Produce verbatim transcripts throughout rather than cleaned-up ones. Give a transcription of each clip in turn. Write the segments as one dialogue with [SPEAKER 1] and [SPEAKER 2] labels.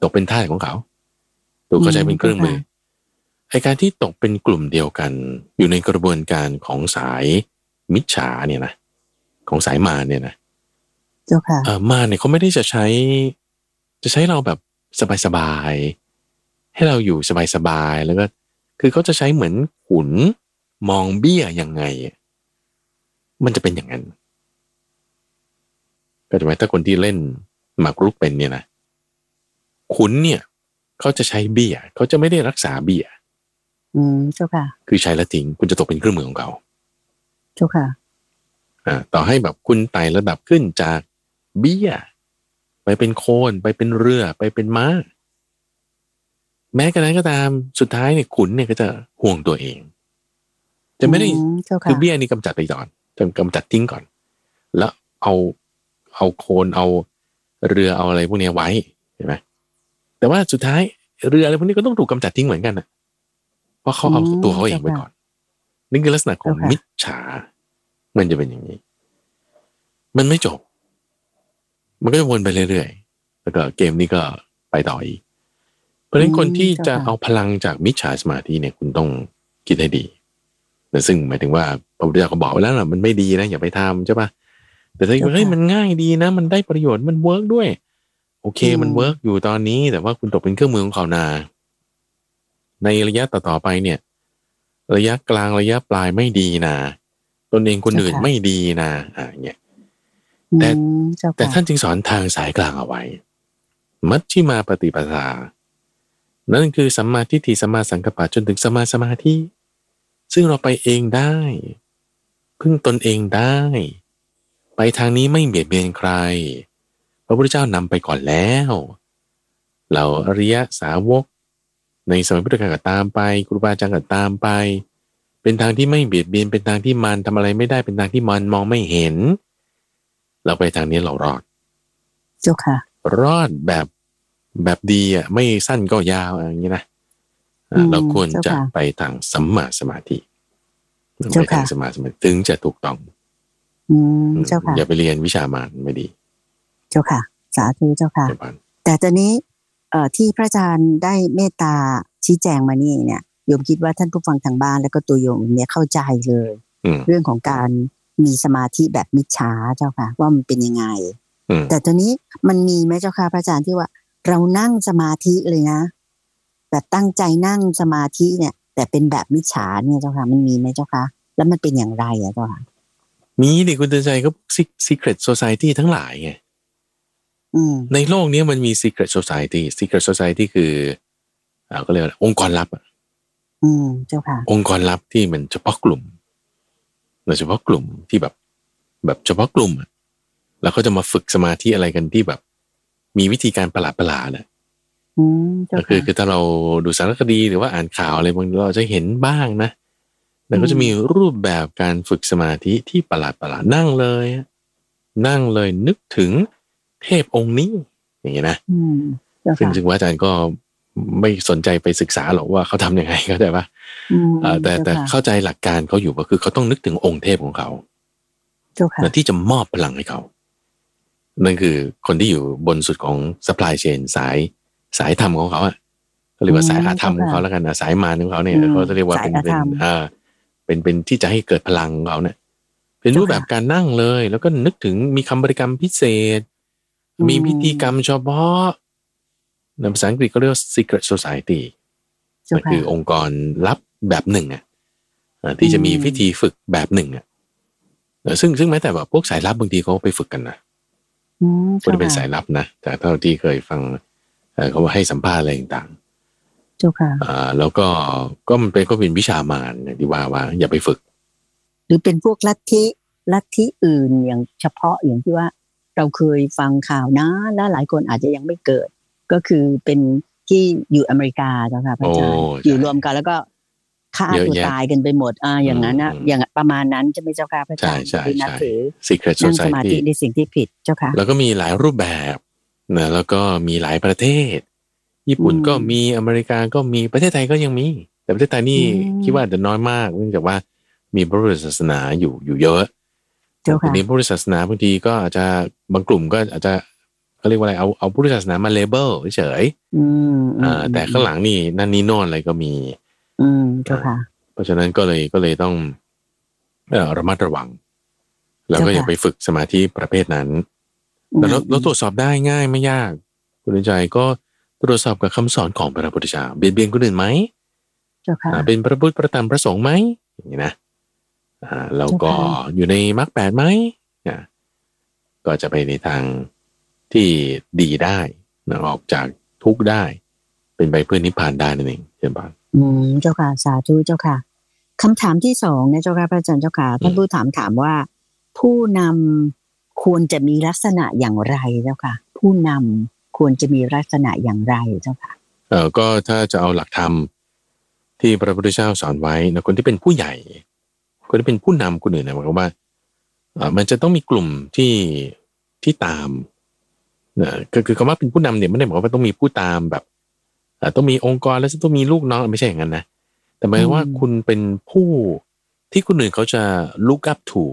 [SPEAKER 1] ตกเป็นทาสของเขาถูกเขาใช้เป็นเครื่องมือไอ้การที่ตกเป็นกลุ่มเดียวกันอยู่ในกระบวนการของสายมิจฉาเนี่ยนะของสายมารเนี่ยนะ
[SPEAKER 2] เจ้าค่ะ
[SPEAKER 1] เออมารเนี่ยเขาไม่ได้จะใช้จะใช้เราแบบสบายๆให้เราอยู่สบายๆแล้วก็คือเขาจะใช้เหมือนขุนมองเบี้ยยังไงมันจะเป็นอย่างนั้นก็จะหมายถ้าคนที่เล่นหมากรุกเป็นเนี่ยนะขุนเนี่ยเขาจะใช้เบี้ยเขาจะไม่ได้รักษาเบี้ย
[SPEAKER 2] อืมเจ้าค่ะ
[SPEAKER 1] คือใช้แล้วทิ้งคุณจะตกเป็นเครื่องมือของเขา
[SPEAKER 2] เจ้าค่ะ
[SPEAKER 1] อ่าต่อให้แบบคุณไต่ระดับขึ้นจากเบี้ยไปเป็นโคนไปเป็นเรือไปเป็นม้าแม้กระนั้นก็ตามสุดท้ายเนี่ยขุนเนี่ยก็จะห่วงตัวเองจะไม่ได้คือเบี้ยนี่กำจัดไปก่อนจะกำจัดทิ้งก่อนแล้วเอาเอาโคนเอาเรือเอาอะไรพวกนี้ไว้เห็นไหมแต่ว่าสุดท้ายเรืออะไรพวกนี้ก็ต้องถูกกำจัดทิ้งเหมือนกันนะเพราะเขาเอาตัวเขาเองไปก่อนนี่คือลักษณะของมิจฉามันจะเป็นอย่างนี้มันไม่จบมันก็จะวนไปเรื่อยๆแล้วก็เกมนี้ก็ไปต่ออีกเพราะฉะนั้นคนที่จะเอาพลังจากมิจฉาสมาธิเนี่ยคุณต้องคิดให้ดีแต่ซึ่งหมายถึงว่าพระพุทธเจ้าก็บอกไว้แล้วนะมันไม่ดีนะอย่าไปทำใช่ปะแต่ถ้าเฮ้ยมันง่ายดีนะมันได้ประโยชน์มันเวิร์กด้วยโอเคมันเวิร์กอยู่ตอนนี้แต่ว่าคุณตกเป็นเครื่องมือของเขานาในระยะต่อๆไปเนี่ยระยะกลางระยะปลายไม่ดีนะตนเองคนอื่นไม่ดีนะอ่าเงี้ยแต่แต่ท่านจึงสอนทางสายกลางเอาไว้มัชฌิมาปฏิปทานั่นคือสัมมาทิฏฐิสัมมาสังกัปปะจนถึงสัมมาสมาธิซึ่งเราไปเองได้พึ่งตนเองได้ไปทางนี้ไม่เบียดเบียนใครพระพุทธเจ้านำไปก่อนแล้วเหล่าอริยสาวกในสมัยพุทธกาลก็ตามไปครูบาอาจารย์ก็ตามไปเป็นทางที่ไม่เบียดเบียนเป็นทางที่มารทำอะไรไม่ได้เป็นทางที่มารมองไม่เห็นเราไปทางนี้เรารอด
[SPEAKER 2] เจ้าค่ะ
[SPEAKER 1] รอดแบบแบบดีอ่ะไม่สั้นก็ยาวอย่างนี้นะเราควรจะไปทางสัมมาสมาธิไปทางสมาสมาธิถึงจะถูกต้อง
[SPEAKER 2] อืมเจ้าค่ะ
[SPEAKER 1] อย่าไปเรียนวิชามารไม่ดี
[SPEAKER 2] เจ้าค่ะสาธุเจ้าค่ะแต่ตอนนี้เอ่อที่พระอาจารย์ได้เมตตาชี้แจงมานี่เนี่ยโยมคิดว่าท่านผู้ฟังทางบ้านแล้วก็ตัวโยมเนี่ยเข้าใจเลยเรื่องของการมีสมาธิแบบมิจฉาเจ้าค่ะว่ามันเป็นยังไงแต่ตอนนี้มันมีไหมเจ้าค่ะพระอาจารย์ที่ว่าเรานั่งสมาธิเลยนะแบบตั้งใจนั่งสมาธิเนี่ยแต่เป็นแบบมิจฉาเนี่ยเจ้าค่ะมันมีไหมเจ้าค่ะแล้วมันเป็นอย่างไรอะเจ้าค่ะ
[SPEAKER 1] มีดิคุณเตือนใจก็ Secret Society ทั้งหลายไงในโลกนี้มันมี Secret Society Secret Society คืออ่าก็เรียกว่าองค์กรลับอ่ะ
[SPEAKER 2] อืมเจ้าค่ะ
[SPEAKER 1] องค์กรลับที่มันเฉพาะกลุ่มโดยเฉพาะกลุ่มที่แบบแบบเฉพาะกลุ่มอ่ะแล้วเขาจะมาฝึกสมาธิอะไรกันที่แบบมีวิธีการประหลาดประหลาดอ่ะ
[SPEAKER 2] อืมก็
[SPEAKER 1] คือคือถ้าเราดูสารคดีหรือว่าอ่านข่าวอะไรบางทีเราจะเห็นบ้างนะแต่ก็จะมีรูปแบบการฝึกสมาธิที่ประหลาดประหลาดนั่งเลยนั่งเลยนึกถึงเทพองค์นี้อย่างเงี้ยนะซึ่งจึงว่าอาจารย์ก็ไม่สนใจไปศึกษาหรอกว่าเขาทำยังไงเข้าใจปะแต่แต่เข้าใจหลักการเขาอยู่ก็คือเขาต้องนึกถึงองค์เทพของเขาที่จะมอบพลังให้เขานั่นคือคนที่อยู่บนสุดของ supply chain สายสายธรรมของเขาอ่ะเขาเรียกว่าสายอาธรรมของเขาแล้วกันนะสายมารของเขาเนี่ยเขาจะเรียกว่าเป็นเป็นอ่าเป็นเป็นที่จะให้เกิดพลังของเขาเนี่ยเป็นรูปแบบการนั่งเลยแล้วก็นึกถึงมีคำบริกรรมพิเศษมีพิธีกรรมเฉพาะในภาษาอังกฤษก็เรียกว่า Secret Society มันคือองค์กรลับแบบหนึ่งอ่ะที่จะมีพิธีฝึกแบบหนึ่งอ่ะซึ่งซึ่งแม้แต่แบบพวกสายลับบางทีเขาไปฝึกกันนะก็จะเป็นสายลับนะแต่เท่าที่เคยฟังเขาว่าให้สัมภาษณ์อะไรต่าง
[SPEAKER 2] ๆเจ้าค่ะ
[SPEAKER 1] แล้วก็ก็มันเป็นก็เป็นวิชามารที่ว่าว่าอย่าไปฝึก
[SPEAKER 2] หรือเป็นพวกลัทธิลัทธิอื่นอย่างเฉพาะอย่างที่ว่าเราเคยฟังข่าวนะและหลายคนอาจจะยังไม่เกิดก็คือเป็นที่อยู่อเมริกาเจ้าค่ะพระอาจารย์อยู่รวมกันแล้วก็ฆ่าตัวตายกันไปหมดอ่าอย่างนั้นนะอย่างประมาณนั้นจะไม่เจ้าค่ะพระอาจารย์ที่นับถือ
[SPEAKER 1] Secret Society
[SPEAKER 2] นั่งสมาธิในสิ่งที่ผิดเจ้าค่ะ
[SPEAKER 1] แล้วก็มีหลายรูปแบบนะแล้วก็มีหลายประเทศญี่ปุ่นก็มีอเมริกาก็มีประเทศไทยก็ยังมีแต่ประเทศไทยนี่คิดว่าจะน้อยมากเนื่องจากว่ามีพระพุทธศาสนาอยู่อยู่เยอะทีนี้พระพุทธศาสนาบางทีก็อาจจะบางกลุ่มก็อาจจะเขาเรียกว่าอะไรเอาเอาพุทธศาสนามาเลเบลเฉยอ่าแต่ข้างหลังนี่นั่นนี่โน่นอะไรก็มี
[SPEAKER 2] อืมเจ้าค่ะ
[SPEAKER 1] เพราะฉะนั้นก็เลยก็เลยต้องเอ่อระมัดระวังแล้วก็อย่าไปฝึกสมาธิประเภทนั้นแต่เราเราตรวจสอบได้ง่ายไม่ยากคุณใจก็ตรวจสอบกับคำสอนของพระพุทธเจ้าเบียดเบียนคนอื่นไหม
[SPEAKER 2] เจ้าค่ะ
[SPEAKER 1] เป็นพระพุทธพระธรรมพระสงฆ์ไหมอย่างนี้นะอ่าแล้วก็อยู่ในมรรคแปดไหมอ่าก็จะไปในทางที่ดีได้นะออกจากทุกข์ได้เป็นไปเพื่อนิพพานได้นั่นเองเช่นบ้าน
[SPEAKER 2] อืมเจ้าค่ะสาธุเจ้าค่ะคำถามที่สองเนี่ยเจ้าค่ะพระอาจารย์เจ้าค่ะท่านผู้ถามถามว่าผู้นำควรจะมีลักษณะอย่างไรเจ้าค่ะผู้นำควรจะมีลักษณะอย่างไรเจ้าค่ะ
[SPEAKER 1] เออก็ถ้าจะเอาหลักธรรมที่พระพุทธเจ้าสอนไว้นะคนที่เป็นผู้ใหญ่คนที่เป็นผู้นำคนอื่นนะหมายความว่าเออมันจะต้องมีกลุ่มที่ที่ตามนะก็คือคำว่าเป็นผู้นำเนี่ยไม่ได้หมายความว่าต้องมีผู้ตามแบบต้องมีองค์กรแล้วจะต้องมีลูกน้องไม่ใช่อย่างนั้นนะแต่หมายว่าคุณเป็นผู้ที่คนอื่นเขาจะ look up to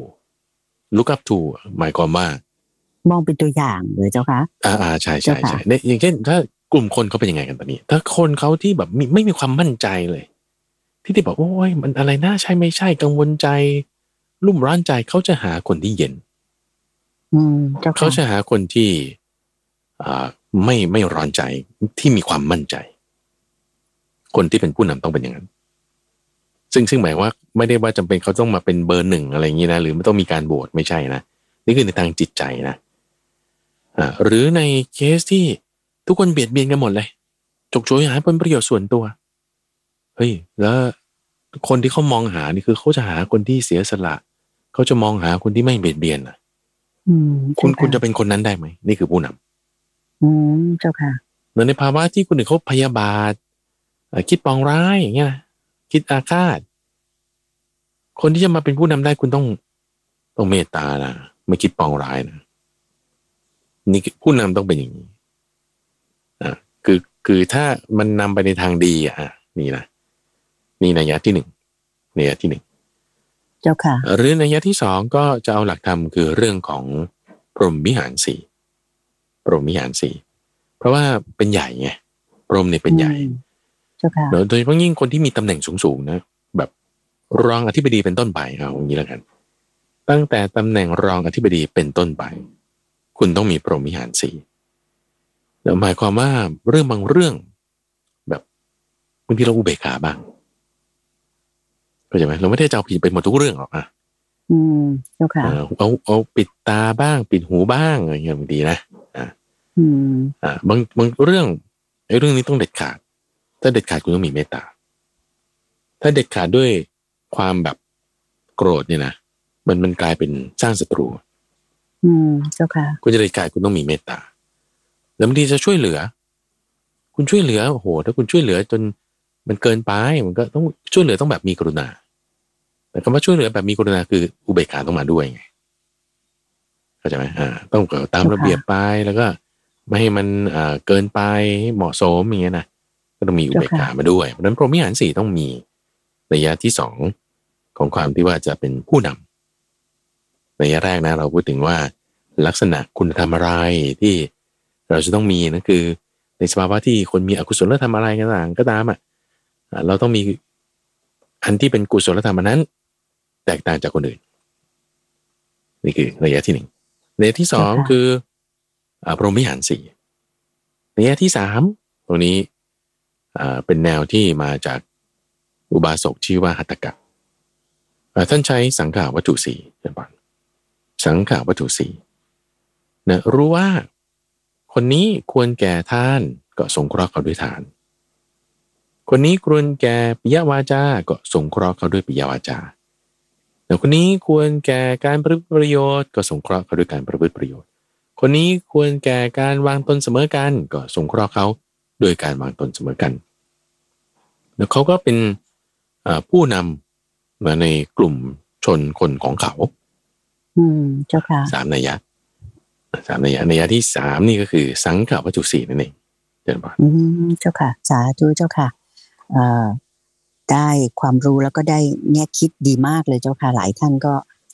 [SPEAKER 1] look up to หมายความว่าม
[SPEAKER 2] องเป็นตัวอย่างเลยเจ้าคะ
[SPEAKER 1] อ่าอ่าใช่ใช่ใช่เนี่ยอย่างเช่นถ้ากลุ่มคนเขาเป็นยังไงกันตอนนี้ถ้าคนเขาที่แบบไม่ไม่มีความมั่นใจเลยที่ที่บอกโอ้ยมันอะไรน่าใช่ไม่ใช่กังวลใจรุ่มร้อนใจเขาจะหาคนที่เย็น
[SPEAKER 2] อืม
[SPEAKER 1] เขาจะหาคนที่อ่าไม่ไม่ร้อนใจที่มีความมั่นใจคนที่เป็นผู้นำต้องเป็นอย่างนั้นซึ่งซึ่งหมายว่าไม่ได้ว่าจำเป็นเขาต้องมาเป็นเบอร์หนึ่งอะไรอย่างนี้นะหรือไม่ต้องมีการโหวตไม่ใช่นะนี่คือในทางจิตใจนะอ่าหรือในเคสที่ทุกคนเบียดเบียนกันหมดเลยจกโจยหาผลประโยชน์ส่วนตัวเฮ้ยแล้วคนที่เขามองหานี่คือเขาจะหาคนที่เสียสละเขาจะมองหาคนที่ไม่เบียดเบียนอ่ะคุณคุณจะเป็นคนนั้นได้ไหมนี่คือผู้นำ
[SPEAKER 2] อืมเจ้าค่ะ
[SPEAKER 1] ในภาวะที่คนอื่นเขาพยาบาทคิดปองร้ายอย่างเงี้ยคิดอาฆาตคนที่จะมาเป็นผู้นำได้คุณต้องต้องเมตตานะไม่คิดปองร้ายนะนี่ผู้นำต้องเป็นอย่างนี้อ่าคือคือถ้ามันนำไปในทางดีอ่ะนี่นะนี่นัยยะที่หนึ่งนัยยะที่หนึ่ง
[SPEAKER 2] เจ้าค่ะ
[SPEAKER 1] หรือนัยยะที่สองก็จะเอาหลักธรรมคือเรื่องของพรหมวิหารสี่พรหมวิหารสี่เพราะว่าเป็นใหญ่ไงพรหมเนี่ยเป็นใหญ่โดยเฉพาะยิ่งคนที่มีตำแหน่งสูงๆนะแบบรองอธิบดีเป็นต้นไปเอาอย่างนี้แล้วกันตั้งแต่ตำแหน่งรองอธิบดีเป็นต้นไปคุณต้องมีพรหมวิหารสี่แล้วหมายความว่าเรื่องบางเรื่องแบบบางทีเราอุเบกขาบ้างเข้าใจไหมเราไม่ได้จะเอาผิดไปหมดทุกเรื่องหรอกอ่ะ
[SPEAKER 2] อืมเจ้าค่ะ
[SPEAKER 1] เอาเอาปิดตาบ้างปิดหูบ้างอะไรอย่างเงี้ยบางทีนะอ่า
[SPEAKER 2] อืม
[SPEAKER 1] อ่าบางบางเรื่องไอ้เรื่องนี้ต้องเด็ดขาดถ้าเด็ดขาดคุณต้องมีเมตตาถ้าเด็ดขาดด้วยความแบบโกรธเนี่ยนะมันมันกลายเป็นสร้างศัตรู
[SPEAKER 2] อืมเจ้าค่ะ
[SPEAKER 1] คุณจะเด็ดขาดคุณต้องมีเมตตาแล้วบางทีจะช่วยเหลือคุณช่วยเหลือโอ้โหถ้าคุณช่วยเหลือจนมันเกินไปมันก็ต้องช่วยเหลือต้องแบบมีกรุณาแต่คำว่าช่วยเหลือแบบมีกรุณาคืออุเบกขาต้องมาด้วยไงเข้าใจไหมอ่าต้องตามระเบียบไปแล้วก็ไม่ให้มันอ่าเกินไปเหมาะสมอย่างเงี้ยนะก็ต้องมีอุเบกขามาด้วยเพราะฉะนั้นพรหมวิหารสี่ต้องมีระยะที่สองของความที่ว่าจะเป็นผู้นำระยะแรกนะเราพูดถึงว่าลักษณะคุณธรรมอะไรที่เราจะต้องมีนั่นคือในสภาวะที่คนมีอกุศลธรรมอะไรก็ตามก็ตามอ่ะเราต้องมีอันที่เป็นกุศลธรรมนั้นแตกต่างจากคนอื่นนี่คือระยะที่หนึ่งระยะที่สองคือพรหมวิหารสี่ระยะที่สามตรงนี้เป็นแนวที่มาจากอุบาสกชื่อว่าหัตถกะท่านใช้สังขาวัตถุสี่เช่นกันสังขาวัตถุสี่นะรู้ว่าคนนี้ควรแก่ทานก็สงเคราะห์เขาด้วยทานคนนี้ควรแก่ปิยวาจาก็สงเคราะห์เขาด้วยปิยวาจาแต่คนนี้ควรแก่การประพฤติประโยชน์ก็สงเคราะห์เขาด้วยการประพฤติประโยชน์คนนี้ควรแก่การวางตนเสมอกันก็สงเคราะห์เขาโดยการวางตนเสมอกันแล้วเขาก็เป็นผู้นำมาในกลุ่มชนคนของเขา
[SPEAKER 2] อืมเจ้าค่ะ
[SPEAKER 1] สามนัยยะสามนัยยะนัยยะที่สามนี่ก็คือสังขาวัตถุสี่นั่นเองเจ้าค่ะ
[SPEAKER 2] อืมเจ้าค่ะสาธุเจ้าค่ะเอ่อได้ความรู้แล้วก็ได้แง่คิดดีมากเลยเจ้าค่ะหลายท่านก็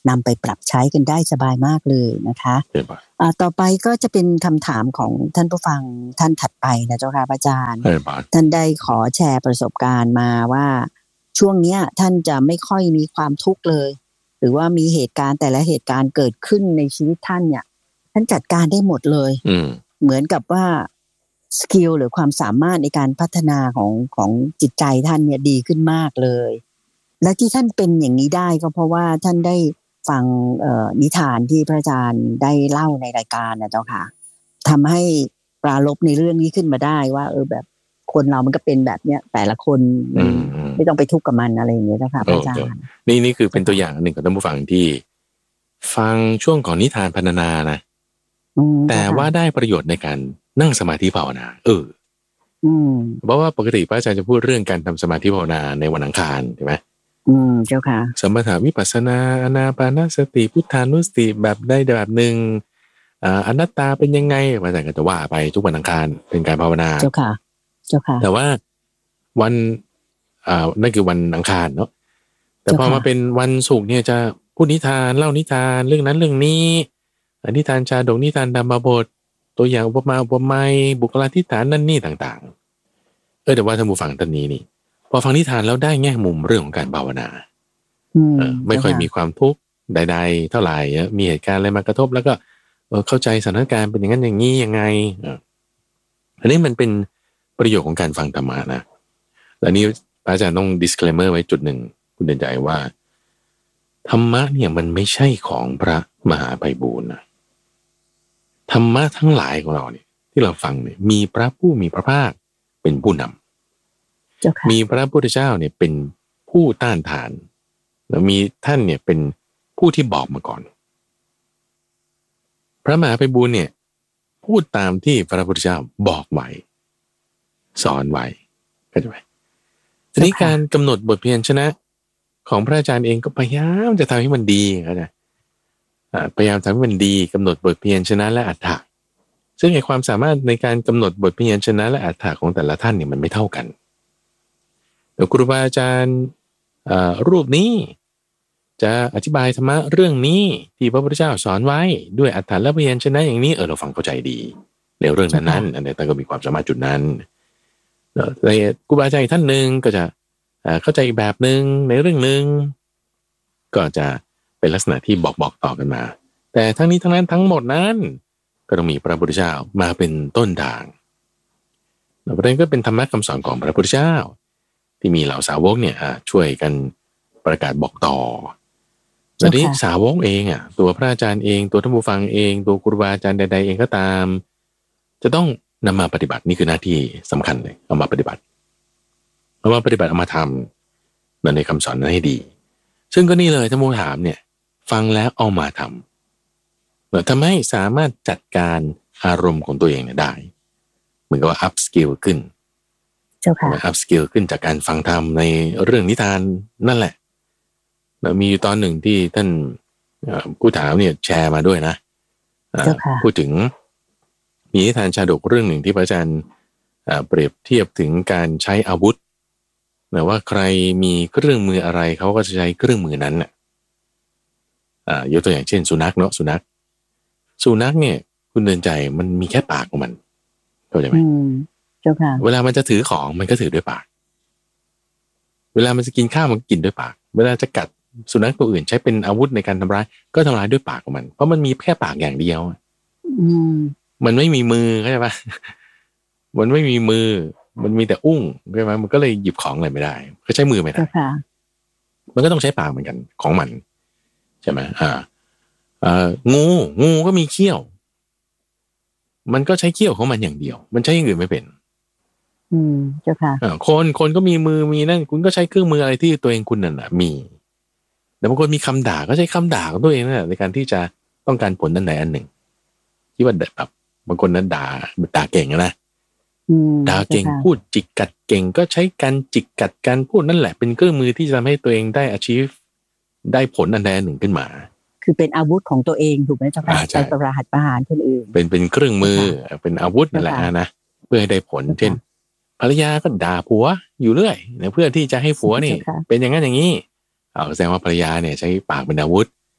[SPEAKER 2] นำไปปรับใช้กันได้สบายมากเลยนะคะอ่าต่อไปก็จะเป็นคำถามของท่านผู้ฟังท่านถัดไปนะเจ้าค่ะอาจารย์ท่านได้ขอแชร์ประสบการณ์มาว่าช่วงนี้ท่านจะไม่ค่อยมีความทุกข์เลยหรือว่ามีเหตุการณ์แต่ละเหตุการณ์เกิดขึ้นในชีวิตท่านเนี่ยท่านจัดการได้หมดเลยเหมือนกับว่าสกิลหรือความสามารถในการพัฒนาของของจิตใจท่านเนี่ยดีขึ้นมากเลยและที่ท่านเป็นอย่างนี้ได้ก็เพราะว่าท่านได้ฟังนิทานที่พระอาจารย์ได้เล่าในรายการนะเจ้าค่ะทำให้ปรารภในเรื่องนี้ขึ้นมาได้ว่าเออแบบคนเรามันก็เป็นแบบเนี้ยแต่ละคนไม่ต้องไปทุกข์กับมันอะไรอย่างเงี้ยเจ้าค่ะพระอาจารย์
[SPEAKER 1] นี่นี่คือเป็นตัวอย่างหนึ่งของท่านผู้ฟังที่ฟังช่วงของนิทานพรรณนานะแต่ว่าได้ประโยชน์ในการนั่งสมาธิภาวนาเออเพราะว่าปกติพระอาจารย์จะพูดเรื่องการทำสมาธิภาวนาในวันอังคารใช่ไหม
[SPEAKER 2] อืมเจ้าค่ะ
[SPEAKER 1] สมถะวิปัสสนาอานาปานสติพุทธานุสติแบบได้แบบหนึ่งอ่าอนัตตาเป็นยังไงพระอาจารย์ก็จะว่าไปทุกวันอังคารเป็นการภาวนา
[SPEAKER 2] เจ้าค่ะเจ้าค่ะ
[SPEAKER 1] แต่ว่าวันอ่านั่นคือวันอังคารเนาะแต่พอมาเป็นวันศุกร์เนี่ยจะพูดนิทานเล่านิทานเรื่องนั้นเรื่องนี้นิทานชาดกนิทานธรรมบทตัวอย่างอุปมาอุปไมยบุคลาธิฐานนั่นนี่ต่างๆเออแต่ว่าท่านผู้ฟังท่านนี้นี่พอฟังนิทานแล้วได้แง่มุมเรื่องของการภาวนาเออไม่ค่อยมีความทุกข์ใดๆเท่าไหร่มีเหตุการณ์อะไรมากระทบแล้วก็เออเข้าใจสถานการณ์เป็นอย่างนั้นอย่างนี้ยังไงอันนี้มันเป็นประโยชน์ของการฟังธรรมะนะและนี้อาจารย์ต้อง disclaimer ไว้จุดหนึ่งคุณเดินใจว่าธรรมะเนี่ยมันไม่ใช่ของพระมหาไพบูลย์นะธรรมะทั้งหลายของเราเนี่ยที่เราฟังเนี่ยมีพระผู้มีพระภาคเป็นผู้นำมีพระพุทธเจ้าเนี่ยเป็นผู้ต้านทานแล้วมีท่านเนี่ยเป็นผู้ที่บอกมาก่อนพระมหาไพบูลย์เนี่ยพูดตามที่พระพุทธเจ้าบอกไว้สอนไว้เข้าใจไหมทีนี้การกำหนดบทเพียรชนะของพระอาจารย์เองก็พยายามจะทำให้มันดีเข้าใจพยายามทำให้มันดีกำหนดบทเพียรชนะและอรรถะซึ่งไอ้ความสามารถในการกำหนดบทเพียรชนะและอรรถะของแต่ละท่านเนี่ยมันไม่เท่ากันเดี๋ยวครูบาอาจารย์รูปนี้จะอธิบายธรรมะเรื่องนี้ที่พระพุทธเจ้าสอนไว้ด้วยอรรถะและพยัญชนะอย่างนี้เออเราฟังเข้าใจดีในเรื่องนั้นๆอันนี้ท่านก็มีความสามารถจุดนั้นแต่ครูบาอาจารย์ท่านหนึ่งก็จะเข้าใจอีกแบบหนึ่งในเรื่องหนึ่งก็จะเป็นลักษณะที่บอกบอกต่อกันมาแต่ทั้งนี้ทั้งนั้นทั้งหมดนั้นก็ต้องมีพระพุทธเจ้ามาเป็นต้นทางแล้วประเด็นก็เป็นธรรมะคำสอนของพระพุทธเจ้าที่มีเหล่าสาวกเนี่ยช่วยกันประกาศบอกต่อแล้วนี้สาวกเองอ่ะตัวพระอาจารย์เองตัวท่านผู้ฟังเองตัวครูบาอาจารย์ใดๆเองก็ตามจะต้องนำมาปฏิบัตินี่คือหน้าที่สำคัญเลยเอามาปฏิบัติเอามาปฏิบัติเอามาทำในคำสอนนั้นให้ดีซึ่งก็นี่เลยท่านผู้ถามเนี่ยฟังแล้วเอามาทำทำให้สามารถจัดการอารมณ์ของตัวเองเนี่ยได้เหมือนกับว่า up skill ขึ้นอัพสกิลขึ้นจากการฟังธรรมในเรื่องนิทานนั่นแหละแล้วมีตอนหนึ่งที่ท่านผู้ถามเนี่ยแชร์มาด้วยนะพูดถึงมีนิทานชาดกเรื่องหนึ่งที่พระอาจารย์เปรียบเทียบถึงการใช้อาวุธนะว่าใครมีเครื่องมืออะไรเขาก็จะใช้เครื่องมือนั้นน่ะยกตัวอย่างเช่นสุนัขเนาะสุนัขสุนัขเนี่ยคุณเดินใจมันมีแค่ปากของมันเข้าใจไหมเวลามันจะถือของมันก็ถือด้วยปากเวลามันจะกินข้าวมันกินด้วยปากเวลาจะกัดสุนัขตัวอื่นใช้เป็นอาวุธในการทำร้ายก็ทำร้ายด้วยปากของมันเพราะมันมีแค่ปากอย่างเดียวมันไม่มีมือเข้าใจปะมันไม่มีมือมันมีแต่อุ้งใช่ไหมมันก็เลยหยิบของอะไรไม่ได้ก็ใช้มือไม่ได้มันก็ต้องใช้ปากเหมือนกันของมันใช่ไหมอ่าอ่างูงูก็มีเขี้ยวมันก็ใช้เขี้ยวของมันอย่างเดียวมันใช้อย่างอื่นไม่เป็น
[SPEAKER 2] อืมเจ้าค่ะ
[SPEAKER 1] คนคนก็มีมือมีนั่นคุณก็ใช้เครื่องมืออะไรที่ตัวเองคุณนั่นน่ะมีแต่บางคนมีคำด่าก็ใช้คำด่าของตัวเองนั่นแหละในการที่จะต้องการผลอันไหนอันหนึ่งที่ว่าแบบบางคนนั้นด่าด่าเก่งนะด่าเก่งพูดจิกกัดเก่งก็ใช้การจิกกัดการพูดนั่นแหละเป็นเครื่องมือที่จะทำให้ตัวเองได้ achieve ได้ผลอันใดอันหนึ่งขึ้นมา
[SPEAKER 2] คือเป็นอาวุธของตัวเองถูกไหมเจ้าค่ะใช้ประหัตประหารคนอื่น
[SPEAKER 1] เป็นเป็นเครื่องมือเป็นอาวุธนั่นแหละนะเพื่อให้ได้ผลเช่นภรรยาก็ด่าผัวอยู่เรื่อยเพื่อที่จะให้ผัวนี่เป็นอย่างนั้นอย่างนี้เอาแสดงว่าภรรยาเนี่ยใช้ปากเป็นอาวุธ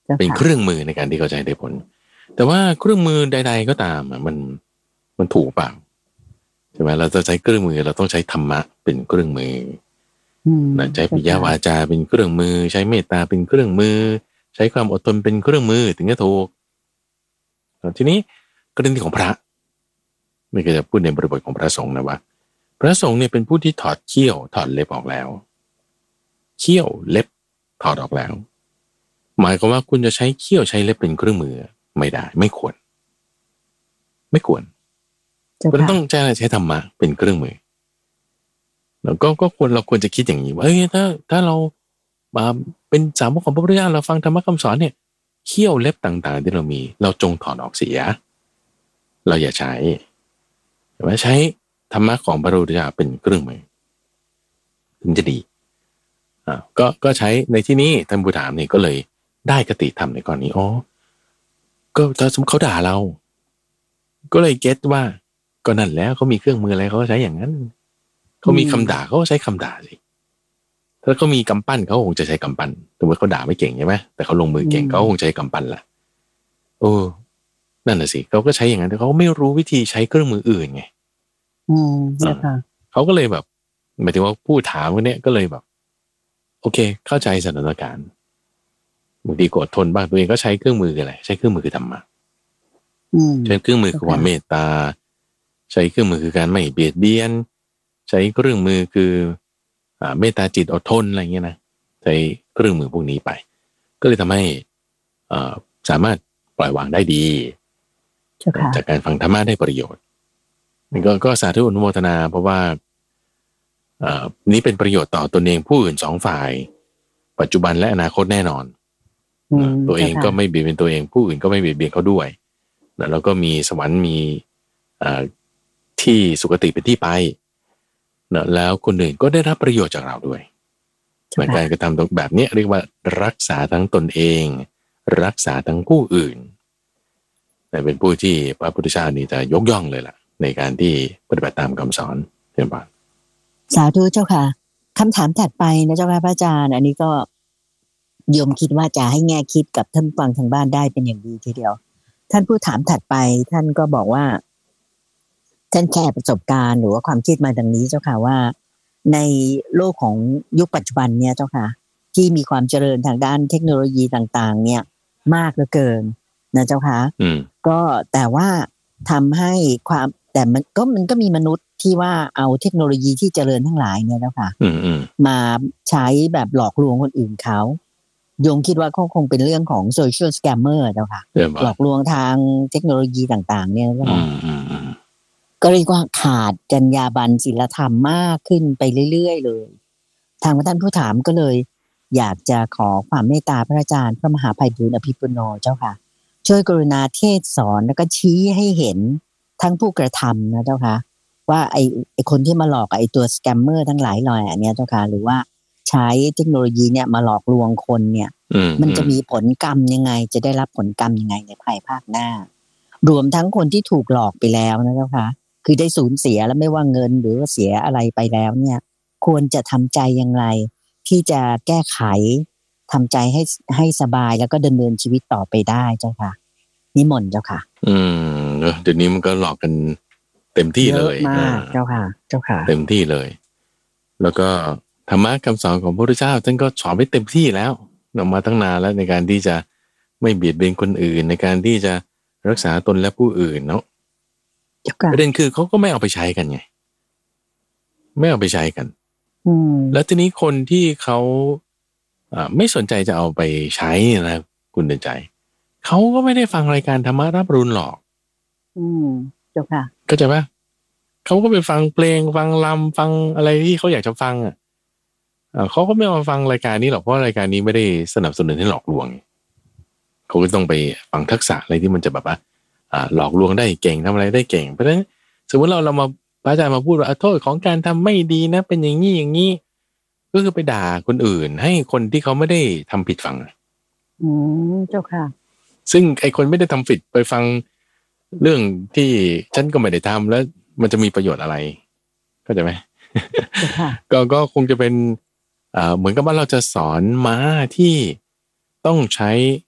[SPEAKER 1] เป็นเครื่องมือในการที่เขาจะได้ผลแต่ว่าเครื่องมือใดๆก็ตามอ่ะมันมันถูกเปล่าใช่ไหมเราจะใช้เครื่องมือเราต้องใช้ธรรมะเป็นเครื่องมือนะใช้ปิยวาจาเป็นเครื่องมือใช้เมตตาเป็นเครื่องมือใช้ความอดทนเป็นเครื่องมือถึงจะถูกทีนี้กรณีของพระไม่เคยจะพูดในบริบทของพระสงฆ์นะว่าพระสงฆ์เนี่ยเป็นผู้ที่ถอดเขี้ยวถอดเล็บออกแล้วเขี้ยวเล็บถอดออกแล้วหมายความว่าคุณจะใช้เขี้ยวใช้เล็บเป็นเครื่องมือไม่ได้ไม่ควรไม่ควรคุณต้องใช้ใช้ธรรมะเป็นเครื่องมือแล้วก็ก็ควรเราควรจะคิดอย่างนี้ว่าเฮ้ยถ้าถ้าเรามาเป็นสาวกของพระพุทธเจ้าเราฟังธรรมะคำสอนเนี่ยเขี้ยวเล็บต่างๆที่เรามีเราจงถอดออกเสียเราอย่าใช้แต่ว่าใช้ธรรมะของพระพุทธเจ้าเป็นเครื่องมือถึงจะดีอ่าก็ก็ใช้ในที่นี้ท่านผู้ถามนี่ก็เลยได้คติธรรมในกรณีอ๋อก็ถ้าสมมติเขาด่าเราก็เลยเก็ตว่าก็นั่นแล้วเขามีเครื่องมืออะไรเขาก็ใช้อย่างนั้นเขามีคำด่าเขาก็ใช้คำด่าสิถ้าเขามีกำปั้นเขาคงจะใช้กำปั้นสมมติเขาด่าไม่เก่งใช่ไหมแต่เขาลงมือเก่งเขาคงใช้กำปั้นละโอ้นั่นแหละสิเขาก็ใช้อย่างนั้นแต่เขาไม่รู้วิธีใช้เครื่องมืออื่นไง
[SPEAKER 2] อืมใช่ค่ะ
[SPEAKER 1] เขาก็เลยแบบหมายถึงว่าผู้ถามคนนี้ก็เลยแบบโอเคเข้าใจสถานการณ์บางทีกดทนบ้างตัวเองก็ใช้เครื่องมืออะไรใช้เครื่องมือคือธรรมะใช้เครื่องมือคือความเมตตาใช้เครื่องมือคือการไม่เบียดเบียนใช้เครื่องมือคืออ่าเมตตาจิตอดทนอะไรเงี้ยนะใช้เครื่องมือพวกนี้ไปก็เลยทำให้อ่าสามารถปล่อยวางได้ดีจากการฟังธรรมะได้ประโยชน์นี่ก็ก็สาธุอนุโมทนาเพราะว่าอ่านี้เป็นประโยชน์ต่อตนเองผู้อื่นสองฝ่ายปัจจุบันและอนาคตแน่นอนตัวเองก็ไม่เบียดเบียนตัวเองผู้อื่นก็ไม่เบียดเบียนเขาด้วยแล้วก็มีสวรรค์มีที่สุคติเป็นที่ไปแล้วคนอื่นก็ได้รับประโยชน์จากเราด้วยการกระทำแบบนี้เรียกว่ารักษาทั้งตนเองรักษาทั้งผู้อื่นแต่เป็นผู้ที่พระพุทธเจ้านี่จะยกย่องเลยล่ะในการที่ปฏิบัติตามคำสอนเช่นกัน
[SPEAKER 2] สาธุเจ้าค่ะคำถามถัดไปนะเจ้าค่ะพระอาจารย์อันนี้ก็โยมคิดว่าจะให้แง่คิดกับท่านฟังทางบ้านได้เป็นอย่างดีทีเดียวท่านผู้ถามถัดไปท่านก็บอกว่าท่านแค่ประสบการณ์หรือว่าความคิดมาดังนี้เจ้าค่ะว่าในโลกของยุคปัจจุบันเนี่ยเจ้าค่ะที่มีความเจริญทางด้านเทคโนโลยีต่างๆเนี่ยมากเหลือเกินนะเจ้าค่ะก็แต่ว่าทำให้ความแต่มันก็มันก็มีมนุษย์ที่ว่าเอาเทคโนโลยีที่เจริญทั้งหลายเนี่ยเจ้าค่ะมาใช้แบบหลอกลวงคนอื่นเขาโยมคิดว่าเขาคงเป็นเรื่องของโซเชียลสแกมเมอร์เจ้าค่ะหลอกลวงทางเทคโนโลยีต่างๆเนี่ยเจ้าค่ะก็เรียกว่าขาดจรรยาบรรณศีลธรรมมากขึ้นไปเรื่อยๆเลยทางท่านผู้ถามก็เลยอยากจะขอความเมตตาพระอาจารย์พระมหาไพบูลย์อภิปุโนเจ้าค่ะช่วยกรุณาเทศสอนแล้วก็ชี้ให้เห็นทั้งผู้กระทำนะเจ้าค่ะว่าไอ้ไอ้คนที่มาหลอกไอ้ตัวสแกมเมอร์ทั้งหลายหน่อยอันเนี้ยเจ้าค่ะหรือว่าใช้เทคโนโลยีเนี่ยมาหลอกลวงคนเนี่ยมันจะมีผลกรรมยังไงจะได้รับผลกรรมยังไงในภายภาคหน้ารวมทั้งคนที่ถูกหลอกไปแล้วนะเจ้าค่ะคือได้สูญเสียแล้วไม่ว่าเงินหรือว่าเสียอะไรไปแล้วเนี่ยควรจะทำใจอย่างไรที่จะแก้ไขทำใจให้ให้สบายแล้วก็ดำเนินชีวิตต่อไปได้เจ้าค่ะนิมนต์เจ้าค่ะ
[SPEAKER 1] อืมเดี๋ยวนี้มันก็หลอกกันเต็มที่เลย
[SPEAKER 2] มากเจ้าค่ะเจ้าค่ะ
[SPEAKER 1] เต็มที่เลยแล้วก็ธรรมะคำสอนของพระพุทธเจ้าท่านก็สอนไว้เต็มที่แล้วนำมาตั้งนานแล้วในการที่จะไม่เบียดเบียนคนอื่นในการที่จะรักษาตนและผู้อื่นเนาะประเด็นคือเขาก็ไม่เอาไปใช้กันไงไม่เอาไปใช้กันแล้วทีนี้คนที่เขาไม่สนใจจะเอาไปใช้นะคุณเดินใจเขาก็ไม่ได้ฟังรายการธรรมะรับรุนหรอก
[SPEAKER 2] อืมเจ้าค่ะ
[SPEAKER 1] ก็จะว่าเขาก็ไปฟังเพลงฟังลำฟังอะไรที่เขาอยากจะฟังอ่ะเขาก็ไม่มาฟังรายการนี้หรอกเพราะรายการนี้ไม่ได้สนับสนุนให้หลอกลวงเขาก็ต้องไปฟังทักษะอะไรที่มันจะแบบว่าหลอกลวงได้เก่งทำอะไรได้เก่งเพราะฉะนั้นสมมติเราเรามาพระอาจารย์มาพูดว่าโทษของการทำไม่ดีนะเป็นอย่างนี้อย่างนี้ก็คือไปด่าคนอื่นให้คนที่เขาไม่ได้ทำผิดฟัง
[SPEAKER 2] อืมเจ้าค่ะ
[SPEAKER 1] ซึ่งไอ้คนไม่ได้ทำผิดไปฟังเรื่องที่ฉันก็ไม่ได้ทำแล้วมันจะมีประโยชน์อะไรเข้าใจไหม ก็ก็คงจะเป็นเหมือนกับว่าเราจะสอนม้าที่ต้องใช้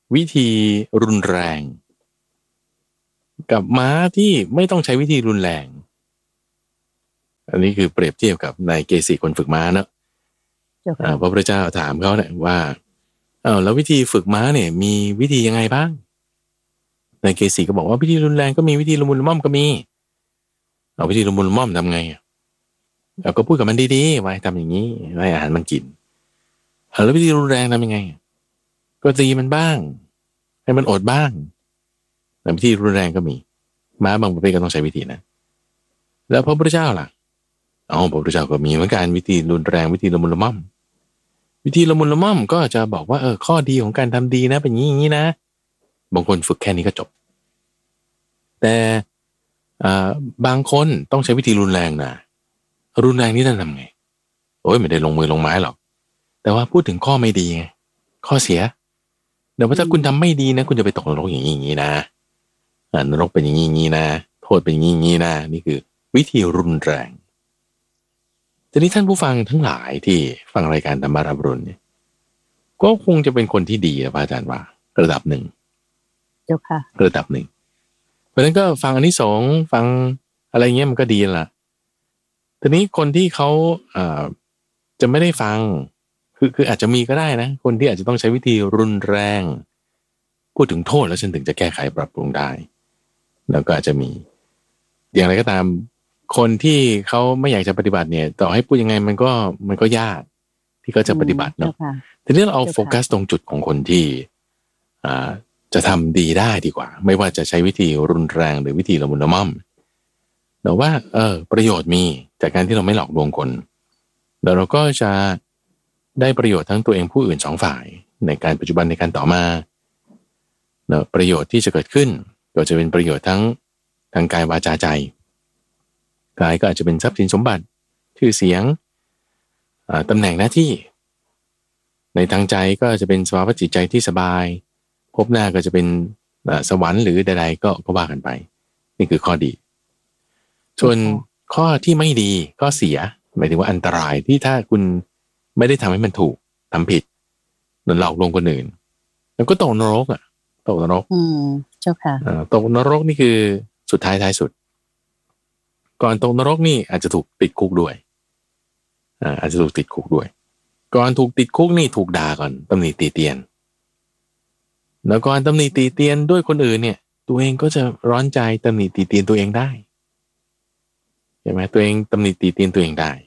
[SPEAKER 1] วิธีรุนแรงกับม้าที่ไม่ต้องใช้วิธีรุนแรงอันนี้คือเปรียบเทียบกับนายเกษีคนฝึกม้าเนอะพระพุทธเจ้าถามเขาเนี่ยว่าเออแล้ววิธีฝึกม้าเนี่ยมีวิธียังไงบ้างนายเกษีก็บอกว่าวิธีรุนแรงก็มีวิธีละมุนละม่อมก็มีเอาวิธีละมุนละม่อมทำไงเราก็พูดกับมันดีๆไว้ทำอย่างนี้ให้อาหารมันกินแล้ววิธีรุนแรงทำยังไงก็ตีมันบ้างให้มันอดบ้างแต่วิธีรุนแรงก็มีม้าบางประเภทก็ต้องใช้วิธีนะแล้วพระพุทธเจ้าล่ะอ๋อพระพุทธเจ้าก็มีเหมือนกันวิธีรุนแรงวิธีละมุนละม่อมวิธีละมุนละม่อมก็จะบอกว่าเออข้อดีของการทำดีนะเป็นอย่างนี้อย่างนี้นะบางคนฝึกแค่นี้ก็จบแต่บางคนต้องใช้วิธีรุนแรงนะรุนแรงนี่ท่านทำไงโอ้ยไม่ได้ลงมือลงไม้หรอกแต่ว่าพูดถึงข้อไม่ดีไงข้อเสียเดี๋ยวว่าถ้าคุณทำไม่ดีนะคุณจะไปตกนรกอย่างนี้อย่างนี้นะนรกเป็นอย่างนี้อย่างนี้นะโทษเป็นอย่างนี้อย่างนี้นะนี่คือวิธีรุนแรงทีนี้ท่านผู้ฟังทั้งหลายที่ฟังรายการธรรมรับรุณเนี่ยก็คงจะเป็นคนที่ดีนะพระอาจารย์ว่าระดับหนึ่ง
[SPEAKER 2] เจ้าค่ะ
[SPEAKER 1] ระดับหนึ่งเพราะฉะนั้นก็ฟังอานิสงส์ฟังอะไรเงี้ยมันก็ดีละทีนี้คนที่เขาเอ่อจะไม่ได้ฟังคือคืออาจจะมีก็ได้นะคนที่อาจจะต้องใช้วิธีรุนแรงพูดถึงโทษแล้วฉันถึงจะแก้ไขปรับปรุงได้แล้วก็อาจจะมีอย่างไรก็ตามคนที่เขาไม่อยากจะปฏิบัติเนี่ยต่อให้พูดยังไงมันก็มันก็ยากที่เขาจะปฏิบัติเนาะทีนี้เราเอาโฟกัสตรงจุดของคนที่อ่าจะทำดีได้ดีกว่าไม่ว่าจะใช้วิธีรุนแรงหรือวิธีละมุนละม่อมแต่ว่าเออประโยชน์มีจากการที่เราไม่หลอกลวงคนแล้วเราก็จะได้ประโยชน์ทั้งตัวเองผู้อื่นสองฝ่ายในการปัจจุบันในการต่อมาเนาะประโยชน์ที่จะเกิดขึ้นก็จะเป็นประโยชน์ทั้งทางกายวาจาใจกายก็อาจจะเป็นทรัพย์สินสมบัติชื่อเสียงตำแหน่งหน้าที่ในทางใจก็จะเป็นสภาวะจิตใจที่สบายพบหน้าก็จะเป็นสวรรค์หรือใดๆก็ก็ว่ากันไปนี่คือข้อดีส่วนข้อที่ไม่ดีข้อเสียหมายถึงว่าอันตรายที่ถ้าคุณไม่ได้ทำให้มันถูกทำผิดหรือหลอกลวงคนอื่นแล้วก็ตกนรกอ่ะตกนรก
[SPEAKER 2] อืมเจ้าค่ะ
[SPEAKER 1] ตกนรกนี่คือสุดท้ายท้ายสุดก่อนตกนรกนี่อาจจะถูกติดคุกด้วยอ่าอาจจะถูกติดคุกด้วยก่อนถูกติดคุกนี่ถูกด่าก่อนตำหนิตีเตียนแล้วก่อนตำหนิตีเตียนด้วยคนอื่นเนี่ยตัวเองก็จะร้อนใจตำหนิตีเตียนตัวเองได้ใช่ไหมตัวเองตำหนิตีเตียนตัวเองได้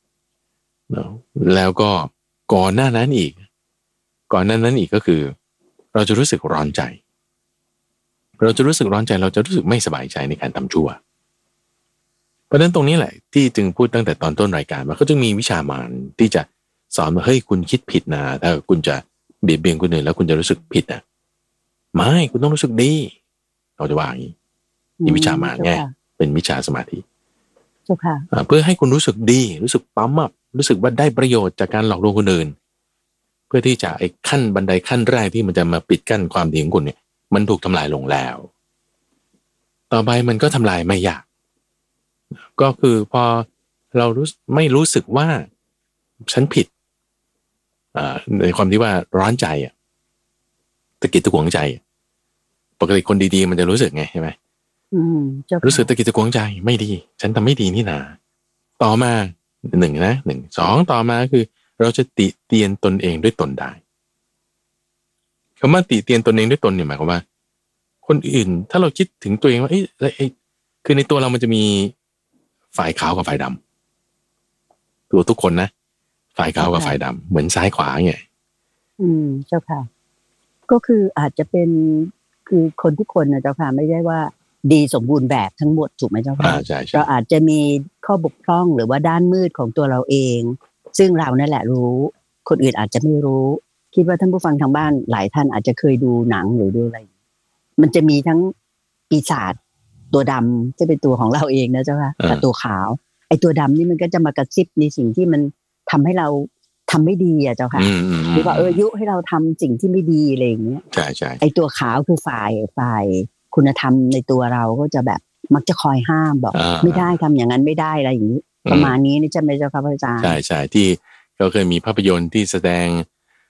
[SPEAKER 1] แล้วก็ก่อนหน้านั้นอีกก่อนหน้านั้นอีกก็คือเราจะรู้สึกร้อนใจเราจะรู้สึกร้อนใจเราจะรู้สึกไม่สบายใจในการทำชั่วเพราะฉะนั้นตรงนี้แหละที่จึงพูดตั้งแต่ตอนต้นรายการว่าเขาจึงมีวิชามารที่จะสอนว่าเฮ้ยคุณคิดผิดนะถ้าคุณจะเบียดเบียนคนอื่นแล้วคุณจะรู้สึกผิดนะไม่คุณต้องรู้สึกดีเราจะว่าอย่างนี้มีวิชามารไงเป็นวิชาสมาธิเพื่อให้คุณรู้สึกดีรู้สึกปั๊มอัพรู้สึกว่าได้ประโยชน์จากการหลอกลวงคนอื่นเพื่อที่จะไอ้ขั้นบันไดขั้นแรกที่มันจะมาปิดกั้นความดีของคุณเนี่ยมันถูกทำลายลงแล้วต่อไปมันก็ทำลายไม่ยากก็คือพอเรารู้ไม่รู้สึกว่าฉันผิดในความที่ว่าร้อนใจอ่ะตะกิดตะขวงใจปกติคนดีๆมันจะรู้สึกไงใช่ไหมรู้สึกตะกิดตะขวงใจไม่ดีฉันทำไม่ดีนี่นาต่อมาหนึ่งนะหนึ่งสองต่อมาคือเราจะติเตียนตนเองด้วยตนได้คำว่าติเตียนตนเองด้วยตนเนี่ยหมายความว่าคนอื่นถ้าเราคิดถึงตัวเองว่าเอ้ยคือในตัวเรามันจะมีฝ่ายขาวกับฝ่ายดำตัวทุกคนนะฝ่ายขาวกับฝ่ายดำเหมือนซ้ายขวาไง
[SPEAKER 2] อืมเจ้าค่ะก็คืออาจจะเป็นคือคนทุกคนนะเจ้าค่ะไม่ใช่ว่าดีสมบูรณ์แบบทั้งหมดถูกไหมเจ้าค่ะเราอาจจะมีข้อบกพร่องหรือว่าด้านมืดของตัวเราเองซึ่งเรานั่นแหละรู้คนอื่นอาจจะไม่รู้คิดว่าท่านผู้ฟังทางบ้านหลายท่านอาจจะเคยดูหนังหรือดูอะไรมันจะมีทั้งปีศาจตัวดำที่เป็นตัวของเราเองนะเจ้าค่ะกับตัวขาวไอ้ตัวดำนี่มันก็จะมากระซิบในสิ่งที่มันทำให้เราทำไม่ดีอ่ะเจ้าค่ะหรือว่าเออยุให้เราทำสิ่งที่ไม่ดีอะไรอย่างเงี้ย
[SPEAKER 1] ใช่ใช่
[SPEAKER 2] ไอ้ตัวขาวคือฝ่ายฝ่ายคุณธรรมในตัวเราก็จะแบบมักจะคอยห้ามบอกไม่ได้ทำอย่างนั้นไม่ได้อะไรอย่างนี้ประมาณนี้นี่ใช่ไหมเจ้าค่ะพระอาจารย์
[SPEAKER 1] ใช่ใช่ที่เราเคยมีภาพยนตร์ที่แสดง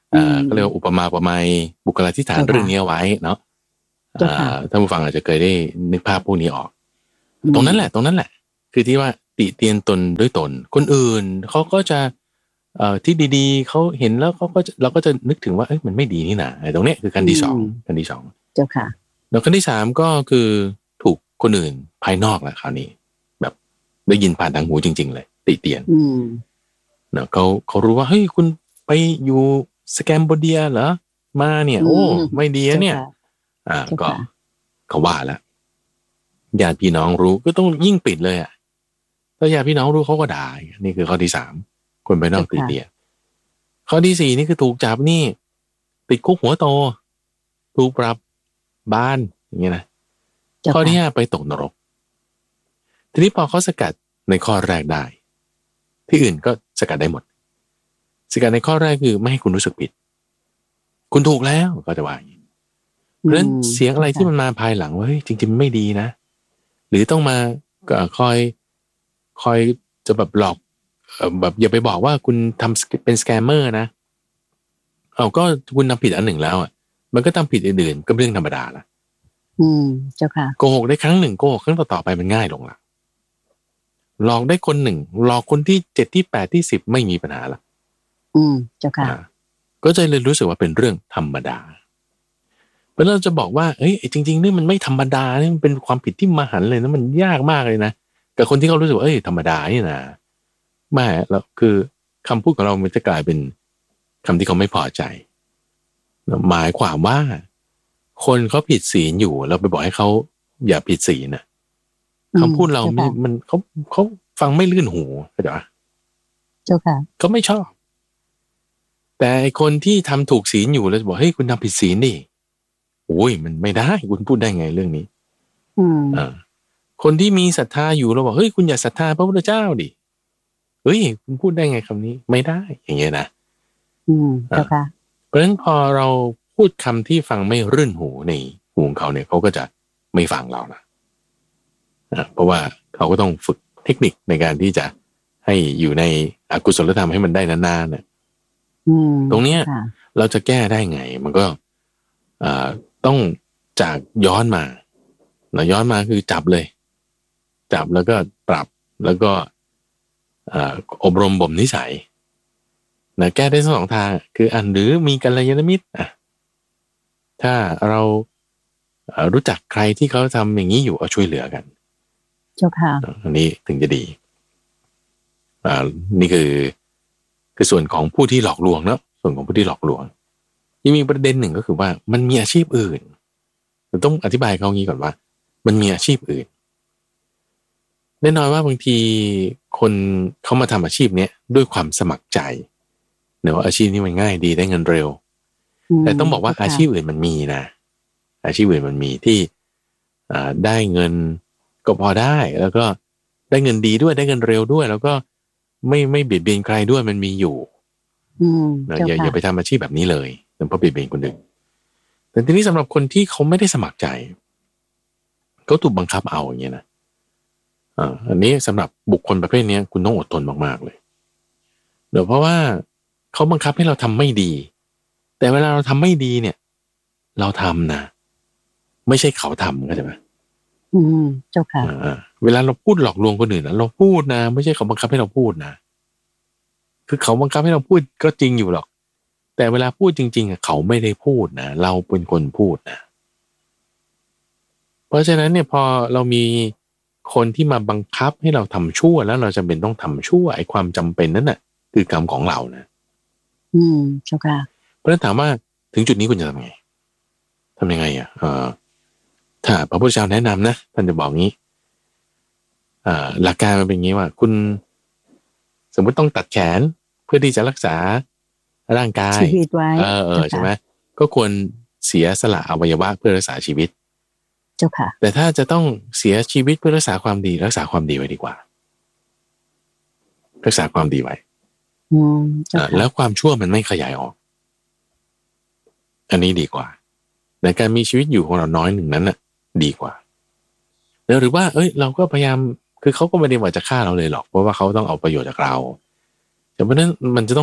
[SPEAKER 1] อ่าก็เรียกว่าอุปมาอุปไมยบุคลาธิฐานเรื่องนี้เอาไว้เนาะท่านผู้ฟังอาจจะเคยได้นึกภาพพวกนี้ออกตรงนั้นแหละตรงนั้นแหละคือที่ว่าติเตียนตนด้วยตนคนอื่นเขาก็จะเอ่อที่ดีๆเขาเห็นแล้วเขาก็เราก็จะนึกถึงว่าเอ้ยมันไม่ดีนี่นะไอ้ตรงเนี้ยคือขั้นที่สองขั้นที่สอง
[SPEAKER 2] เจ้าค่ะ
[SPEAKER 1] แล้วขั้นที่สามก็คือถูกคนอื่นภายนอกแหละคราวนี้แบบได้ยินผ่านทางหูจริงๆเลยติเตียนเนาะเขาเขารู้ว่าเฮ้ยคุณไปอยู่สแกมโบเดียเหรอมาเนี่ยโอ้ไม่ดีเนี่ยอ่าก็เขาว่าแล้วญาติพี่น้องรู้ก็ต้องยิ่งปิดเลยอ่ะถ้าญาติพี่น้องรู้เขาก็ด่านี่คือข้อที่สามคนไปนอกติเตียนข้อที่สี่นี่คือถูกจับนี่ติดคุกหัวโตถูกปรับบ้านอย่างเงี้ยนะข้อที่ห้าไปตกนรกทีนี้พอเขาสกัดในข้อแรกได้ที่อื่นก็สกัดได้หมดสกัดในข้อแรกคือไม่ให้คุณรู้สึกผิดคุณถูกแล้วก็จะว่าอย่างนี้เพราะฉะนั้นเสียงอะไรที่มันมาภายหลังว่าเฮ้ยจริงๆไม่ดีนะหรือต้องมาคอยคอยจะแบบหลอกแบบอย่าไปบอกว่าคุณทำเป็นสแกมเมอร์นะเอาก็คุณทำผิดอันหนึ่งแล้วอ่ะมันก็ทำผิดอื่นๆก็เรื่องธรรมดาละ
[SPEAKER 2] อืมเจ้าค่ะ
[SPEAKER 1] โกหกได้ครั้งหนึ่งโกหกครั้งต่อๆไปมันง่ายลงละหลอกได้คนหนึ่งหลอกคนที่เจ็ดที่แปดที่สิบไม่มีปัญหาละ
[SPEAKER 2] อืมเจ้าค่ะ
[SPEAKER 1] ก็จะเลยรู้สึกว่าเป็นเรื่องธรรมดาเพราะเราจะบอกว่าเอ้ยจริงๆนี่มันไม่ธรรมดานี่มันเป็นความผิดที่มหันต์เลยนะมันยากมากเลยนะกับคนที่เขารู้สึกว่าเอ้ยธรรมดานี่นะไม่แล้วคือคำพูดของเรามันจะกลายเป็นคำที่เขาไม่พอใจหมายความว่าคนเขาผิดศีลอยู่เราไปบอกให้เขาอย่าผิดศีลนะคำพูดเราไม่มันเขาเขาฟังไม่ลื่นหูเข้าใจปะ
[SPEAKER 2] เจ้าค่ะ
[SPEAKER 1] เขาไม่ชอบแต่คนที่ทำถูกศีลอยู่แล้วจะบอกเฮ้ยคุณทำผิดศีลดิโอ้ยมันไม่ได้คุณพูดได้ไงเรื่องนี้
[SPEAKER 2] อืม
[SPEAKER 1] อ่าคนที่มีศรัทธาอยู่เราบอกเฮ้ยคุณอย่าศรัทธาพระพุทธเจ้าดิเฮ้ยคุณพูดได้ไงคำนี้ไม่ได้อย่างเงี้ยนะ
[SPEAKER 2] อืมเจ้าค่ะ
[SPEAKER 1] เพราะฉะนั้นพอเราพูดคำที่ฟังไม่รื่นหูในหูของเขาเนี่ยเขาก็จะไม่ฟังเรานะเพราะว่าเขาก็ต้องฝึกเทคนิคในการที่จะให้อยู่ในอกุศลธรรมให้มันได้นานๆเนี่ยตรงเนี้ยเราจะแก้ได้ไงมันก็ต้องจากย้อนมาเราย้อนมาคือจับเลยจับแล้วก็ปรับแล้วก็อบรมบ่มนิสัยนะแก้ได้ทั้งสองทางคืออันหรือมีกัลยาณมิตรอ่ะถ้าเรารู้จักใครที่เขาทำอย่างนี้อยู่เอาช่วยเหลือกัน
[SPEAKER 2] เจ้าค่ะ
[SPEAKER 1] อันนี้ถึงจะดีอ่านี่คือคือส่วนของผู้ที่หลอกลวงเนาะส่วนของผู้ที่หลอกลวงยังมีประเด็นหนึ่งก็คือว่ามันมีอาชีพอื่นเราต้องอธิบายเขางี้ก่อนว่ามันมีอาชีพอื่นแน่นอนว่าบางทีคนเขามาทำอาชีพนี้ด้วยความสมัครใจเนอะว่าอาชีพนี้มันง่ายดีได้เงินเร็วแต่ต้องบอกว่าอาชีพอื่นมันมีนะอาชีพอื่นมันมีที่อ่าได้เงินก็พอได้แล้วก็ได้เงินดีด้วยได้เงินเร็วด้วยแล้วก็ไม่ไม่เบียดเบียนใครด้วยมันมีอยู่นะอย่าอย่าไปทำอาชีพแบบนี้เลยเพราะเบียดเบียนคนอื่นแต่ทีนี้สำหรับคนที่เขาไม่ได้สมัครใจเขาถูกบังคับเอาอย่างเงี้ยนะอ่าอันนี้สำหรับบุคคลประเภทนี้คุณต้องอดทนมากๆเลยเดี๋ยวเพราะว่าเขาบังคับให้เราทำไม่ดีแต่เวลาเราทำไม่ดีเนี่ยเราทำนะไม่ใช่เขาทำเข้าใจไหม
[SPEAKER 2] อืมเจ้าค่ะ
[SPEAKER 1] เวลาเราพูดหลอกลวงคนอื่นนะเราพูดนะไม่ใช่เขาบังคับให้เราพูดนะคือเขาบังคับให้เราพูดก็จริงอยู่หรอกแต่เวลาพูดจริงๆเขาไม่ได้พูดนะเราเป็นคนพูดนะเพราะฉะนั้นเนี่ยพอเรามีคนที่มาบังคับให้เราทำชั่วแล้วเราจำเป็นต้องทำชั่วไอ้ความจำเป็นนั้นน่ะคือกรรมของเรานะ
[SPEAKER 2] อืมเจ้าค่ะ
[SPEAKER 1] เพราะฉะนั้นถามว่าถึงจุดนี้คุณจะทำไงทำยังไงอ่ะเอ่อถ้าพระพุทธเจ้าแนะนำนะท่านจะบอกงี้อ่าหลักการมันเป็นอย่างนี้ว่าคุณสมมุติต้องตัดแขนเพื่อที่จะรักษาร่างกาย
[SPEAKER 2] ชีวิตไว้
[SPEAKER 1] เออเออใช่ไหมก็ควรเสียสละอวัยวะเพื่อรักษาชีวิต
[SPEAKER 2] เจ้าค่ะ
[SPEAKER 1] แต่ถ้าจะต้องเสียชีวิตเพื่อรักษาความดีรักษาความดีไว้ดีกว่ารักษาความดีไว้
[SPEAKER 2] อืมเจ้าค่ะ
[SPEAKER 1] แล้วความชั่วมันไม่ขยายออกอันนี้ดีกว่าในการมีชีวิตอยู่ของเราน้อยหนึ่งนั้นน่ะดีกว่าแล้วหรือว่าเอ้ยเราก็พยายามคือเขาก็ไม่ได้ว่าจะฆ่าเราเลยหรอกเพราะว่าเขาต้องเอาประโยชน์จากเราแต่เพราะนั้นมันจะต้อง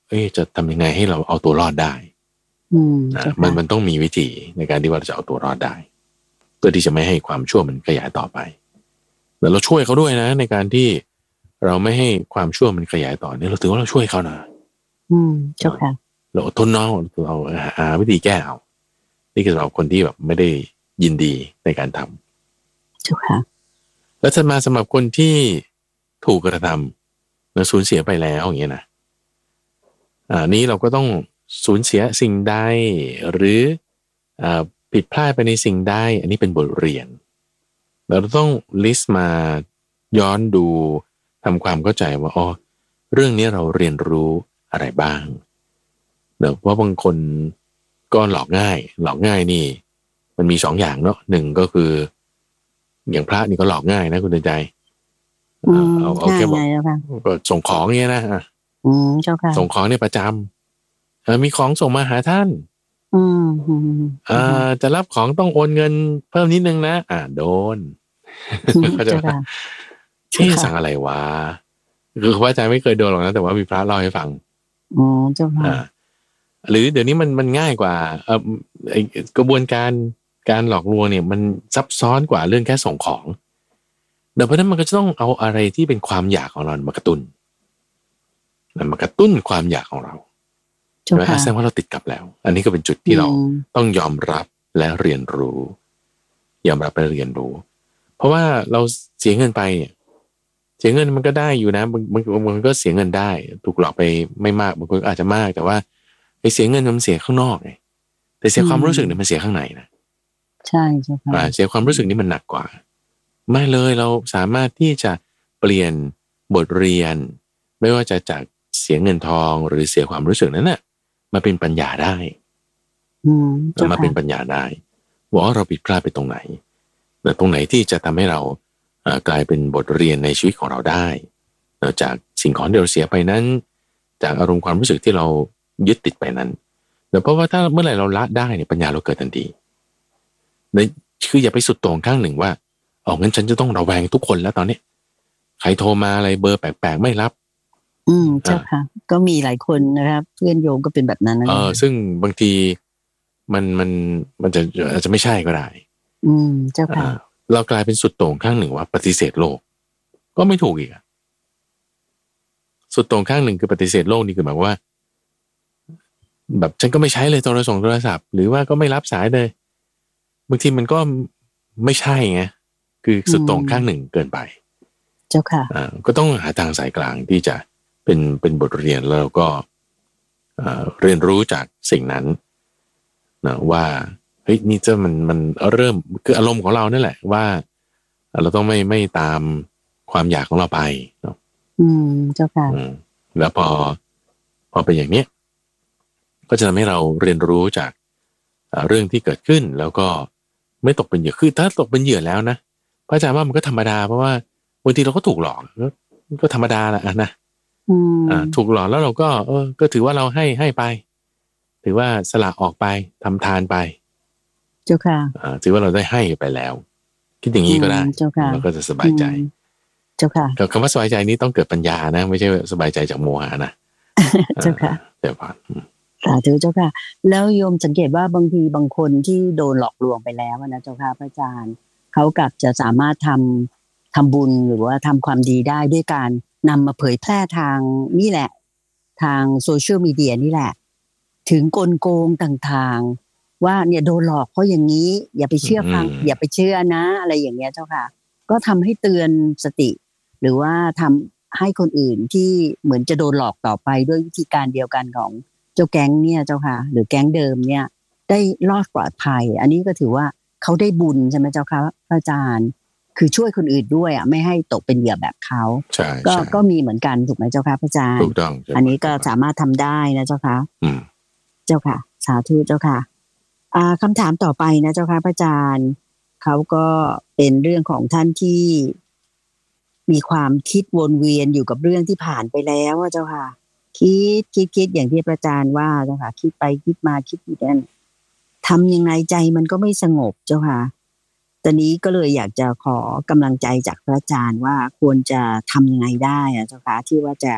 [SPEAKER 1] เอ๊ะจะทำยังไงให้เราเอาตัวรอดได้
[SPEAKER 2] อืม
[SPEAKER 1] มันมันต้องมีวิธีในการที่ว่าเราจะเอาตัวรอดได้เพื่อที่จะไม่ให้ความชั่วมันขยายต่อไปแต่เราช่วยเขาด้วยนะในการที่เราไม่ให้ความชั่วมันขยายต่อเนี่ยเราถือว่าเราช่วยเขานะ
[SPEAKER 2] อืมเจ้าค่ะ
[SPEAKER 1] เราอดทนเนาะเราหาวิธีแก้เอานี่คือเราคนที่แบบไม่ได้ยินดีในการทำ
[SPEAKER 2] เจ้าค่ะ
[SPEAKER 1] แล้วจะมาสำหรับคนที่ถูกกระทำเราสูญเสียไปแล้วอย่างเงี้ยนะอ่านี้เราก็ต้องสูญเสียสิ่งใดหรืออ่าผิดพลาดไปในสิ่งใดอันนี้เป็นบทเรียนเราต้องลิสต์มาย้อนดูทำความเข้าใจว่าอ๋อเรื่องนี้เราเรียนรู้อะไรบ้างเนอะเพราะบางคนก็หลอกง่ายหลอกง่ายนี่มันมีสองอย่างเนาะหนึ่งก็คืออย่างพระนี่ก็หลอกง่ายนะคุณใจ
[SPEAKER 2] เอาเอาแค่บอก
[SPEAKER 1] ก็ส่งของเงี้ยนะ
[SPEAKER 2] อืมเจ้าค่ะ
[SPEAKER 1] ส่งของเนี่ยประจำเออมีของส่งมาหาท่าน
[SPEAKER 2] อืม
[SPEAKER 1] อ่าจะรับของต้องโอนเงินเพิ่มนิดนึงนะอ่าโดนเขาจะเช่สั่งอะไรวะคือพระอาจารย์ไม่เคยโดนหรอกนะแต่ว่ามีพระเล่าให้ฟัง
[SPEAKER 2] อ๋อเจ้าค่ะ
[SPEAKER 1] หรือเดี๋ยวนี้มันมันง่ายกว่าเอ่อกระบวนการการหลอกลวงเนี่ยมันซับซ้อนกว่าเรื่องแค่ส่งของเดี๋ยวเพราะนั้นมันก็จะต้องเอาอะไรที่เป็นความอยากของเรามากระตุ้นมากระตุ้นความอยากของเราใช่ไหมแสดงว่าเราติดกับแล้วอันนี้ก็เป็นจุดที่เราต้องยอมรับและเรียนรู้ยอมรับและเรียนรู้เพราะว่าเราเสียเงินไปเนี่ยเสียเงินมันก็ได้อยู่นะบางบางบางคนก็เสียเงินได้ถูกหลอกไปไม่มากบางคนอาจจะมากแต่ว่าไอ้เสียเงินมันเสียข้างนอกไงแต่เสียความรู้สึกเนี่ยมันเสียข้างในนะ
[SPEAKER 2] ใช่ใช่ค่ะ
[SPEAKER 1] เสียความรู้สึกนี่มันหนักกว่าไม่เลยเราสามารถที่จะเปลี่ยนบทเรียนไม่ว่าจะจากเสียเงินทองหรือเสียความรู้สึกนั้นน่ะมาเป็นปัญญาได้มาเป็นปัญญาได้ว่าเราผิดพลาดไปตรงไหนแต่ตรงไหนที่จะทำให้เรากลายเป็นบทเรียนในชีวิตของเราได้จากสิ่งของที่เราเสียไปนั้นจากอารมณ์ความรู้สึกที่เรายึดติดไปนั้นแต่เพราะว่าถ้าเมื่อไหร่เราละได้เนี่ยปัญญาเราเกิดทันทีเนี่ยคืออย่าไปสุดโต่งข้างหนึ่งว่าอ๋องั้นฉันจะต้องระแวงทุกคนแล้วตอนนี้ใครโทรมาอะไรเบอร์แปลกๆไม่รับ
[SPEAKER 2] อืมเจ้าค่ะก็มีหลายคนนะครับเพื่อนโยมก็เป็นแบบนั้นนะ
[SPEAKER 1] เออซึ่งบางทีมันมันมันจะอาจจะไม่ใช่ก็ได้
[SPEAKER 2] อืมเจ้าค่ะ
[SPEAKER 1] เรากลายเป็นสุดโต่งข้างหนึ่งว่าปฏิเสธโลกก็ไม่ถูกอีกสุดโต่งข้างหนึ่งคือปฏิเสธโลกนี่คือหมายว่าแบบฉันก็ไม่ใช้เลยโทรศัพท์โทรศัพท์หรือว่าก็ไม่รับสายเลยบางทีมันก็ไม่ใช่ไงคือสุดโต่งข้างหนึ่งเกินไป
[SPEAKER 2] เจ้าค่ะ
[SPEAKER 1] อ่าก็ต้องหาทางสายกลางที่จะเป็นเป็นบทเรียนแล้วก็เรียนรู้จากสิ่งนั้นนะว่าเฮ้ยนี่จะมันมันเริ่มคืออารมณ์ของเรานั่นแหละว่าเราต้องไม่ไม่ตามความอยากของเราไปเนาะ
[SPEAKER 2] อืมเจ้าค่ะ
[SPEAKER 1] แล้วพอพอเป็นอย่างนี้ก็จะทำให้เราเรียนรู้จากเรื่องที่เกิดขึ้นแล้วก็ไม่ตกเป็นเหยื่อคือถ้าตกเป็นเหยื่อแล้วนะพระอาจารย์ว่ามันก็ธรรมดาเพราะว่าบางทีเราก็ถูกหลอกก็ธรรมดาแหละนะอ่าถูกหลอกแล้วเราก็เออก็ถือว่าเราให้ให้ไปถือว่าสละออกไปทำทานไป
[SPEAKER 2] เจ้าค่ะ
[SPEAKER 1] อ่าถือว่าเราได้ให้ไปแล้วคิดอย่างนี้ก็ได้เราก็จะสบายใจ
[SPEAKER 2] เจ้าค่ะ
[SPEAKER 1] คำว่าสบายใจนี้ต้องเกิดปัญญานะไม่ใช่สบายใจจากโมหะนะ
[SPEAKER 2] เจ้าค่ะ
[SPEAKER 1] เดี๋ยวก่อน
[SPEAKER 2] สาธุเจ้าค่ะแล้วโยมสังเกตว่าบางทีบางคนที่โดนหลอกลวงไปแล้วนะเจ้าค่ะพระอาจารย์เขากลับจะสามารถทำทำบุญหรือว่าทำความดีได้ด้วยการนำมาเผยแพร่ทางนี่แหละทางโซเชียลมีเดียนี่แหละถึงกลโกงต่างๆว่าเนี่ยโดนหลอกเพราะอย่างนี้อย่าไปเชื่อฟังอย่าไปเชื่อนะอะไรอย่างเงี้ยเจ้าค่ะก็ทำให้เตือนสติหรือว่าทำให้คนอื่นที่เหมือนจะโดนหลอกต่อไปด้วยวิธีการเดียวกันของเจ้าแก๊งเนี่ยเจ้าค่ะหรือแก๊งเดิมเนี่ยได้รอดปลอดภัยอันนี้ก็ถือว่าเขาได้บุญใช่ไหมเจ้าค่ะพระอาจารย์คือช่วยคนอื่นด้วยอ่ะไม่ให้ตกเป็นเหยื่อแบบเขาก็ก็มีเหมือนกันถูกไหมเจ้าค่ะพระอาจารย์
[SPEAKER 1] ถูกต้อง
[SPEAKER 2] อันนี้ก็สามารถทำได้นะเจ้าค่ะเจ้าค่ะสาธุเจ้าค่ะอ่าคำถามต่อไปนะเจ้าค่ะพระอาจารย์เขาก็เป็นเรื่องของท่านที่มีความคิดวนเวียนอยู่กับเรื่องที่ผ่านไปแล้วเจ้าค่ะคิดคิดคิดอย่างที่พระอาจารย์ว่าเจ้าค่ะคิดไปคิดมาคิดอยู่นั่นทำยังไงใจมันก็ไม่สงบเจ้าค่ะตอนนี้ก็เลยอยากจะขอกำลังใจจากพระอาจารย์ว่าควรจะทำยังไงได้อะเจ้าค่ะที่ว่าจะ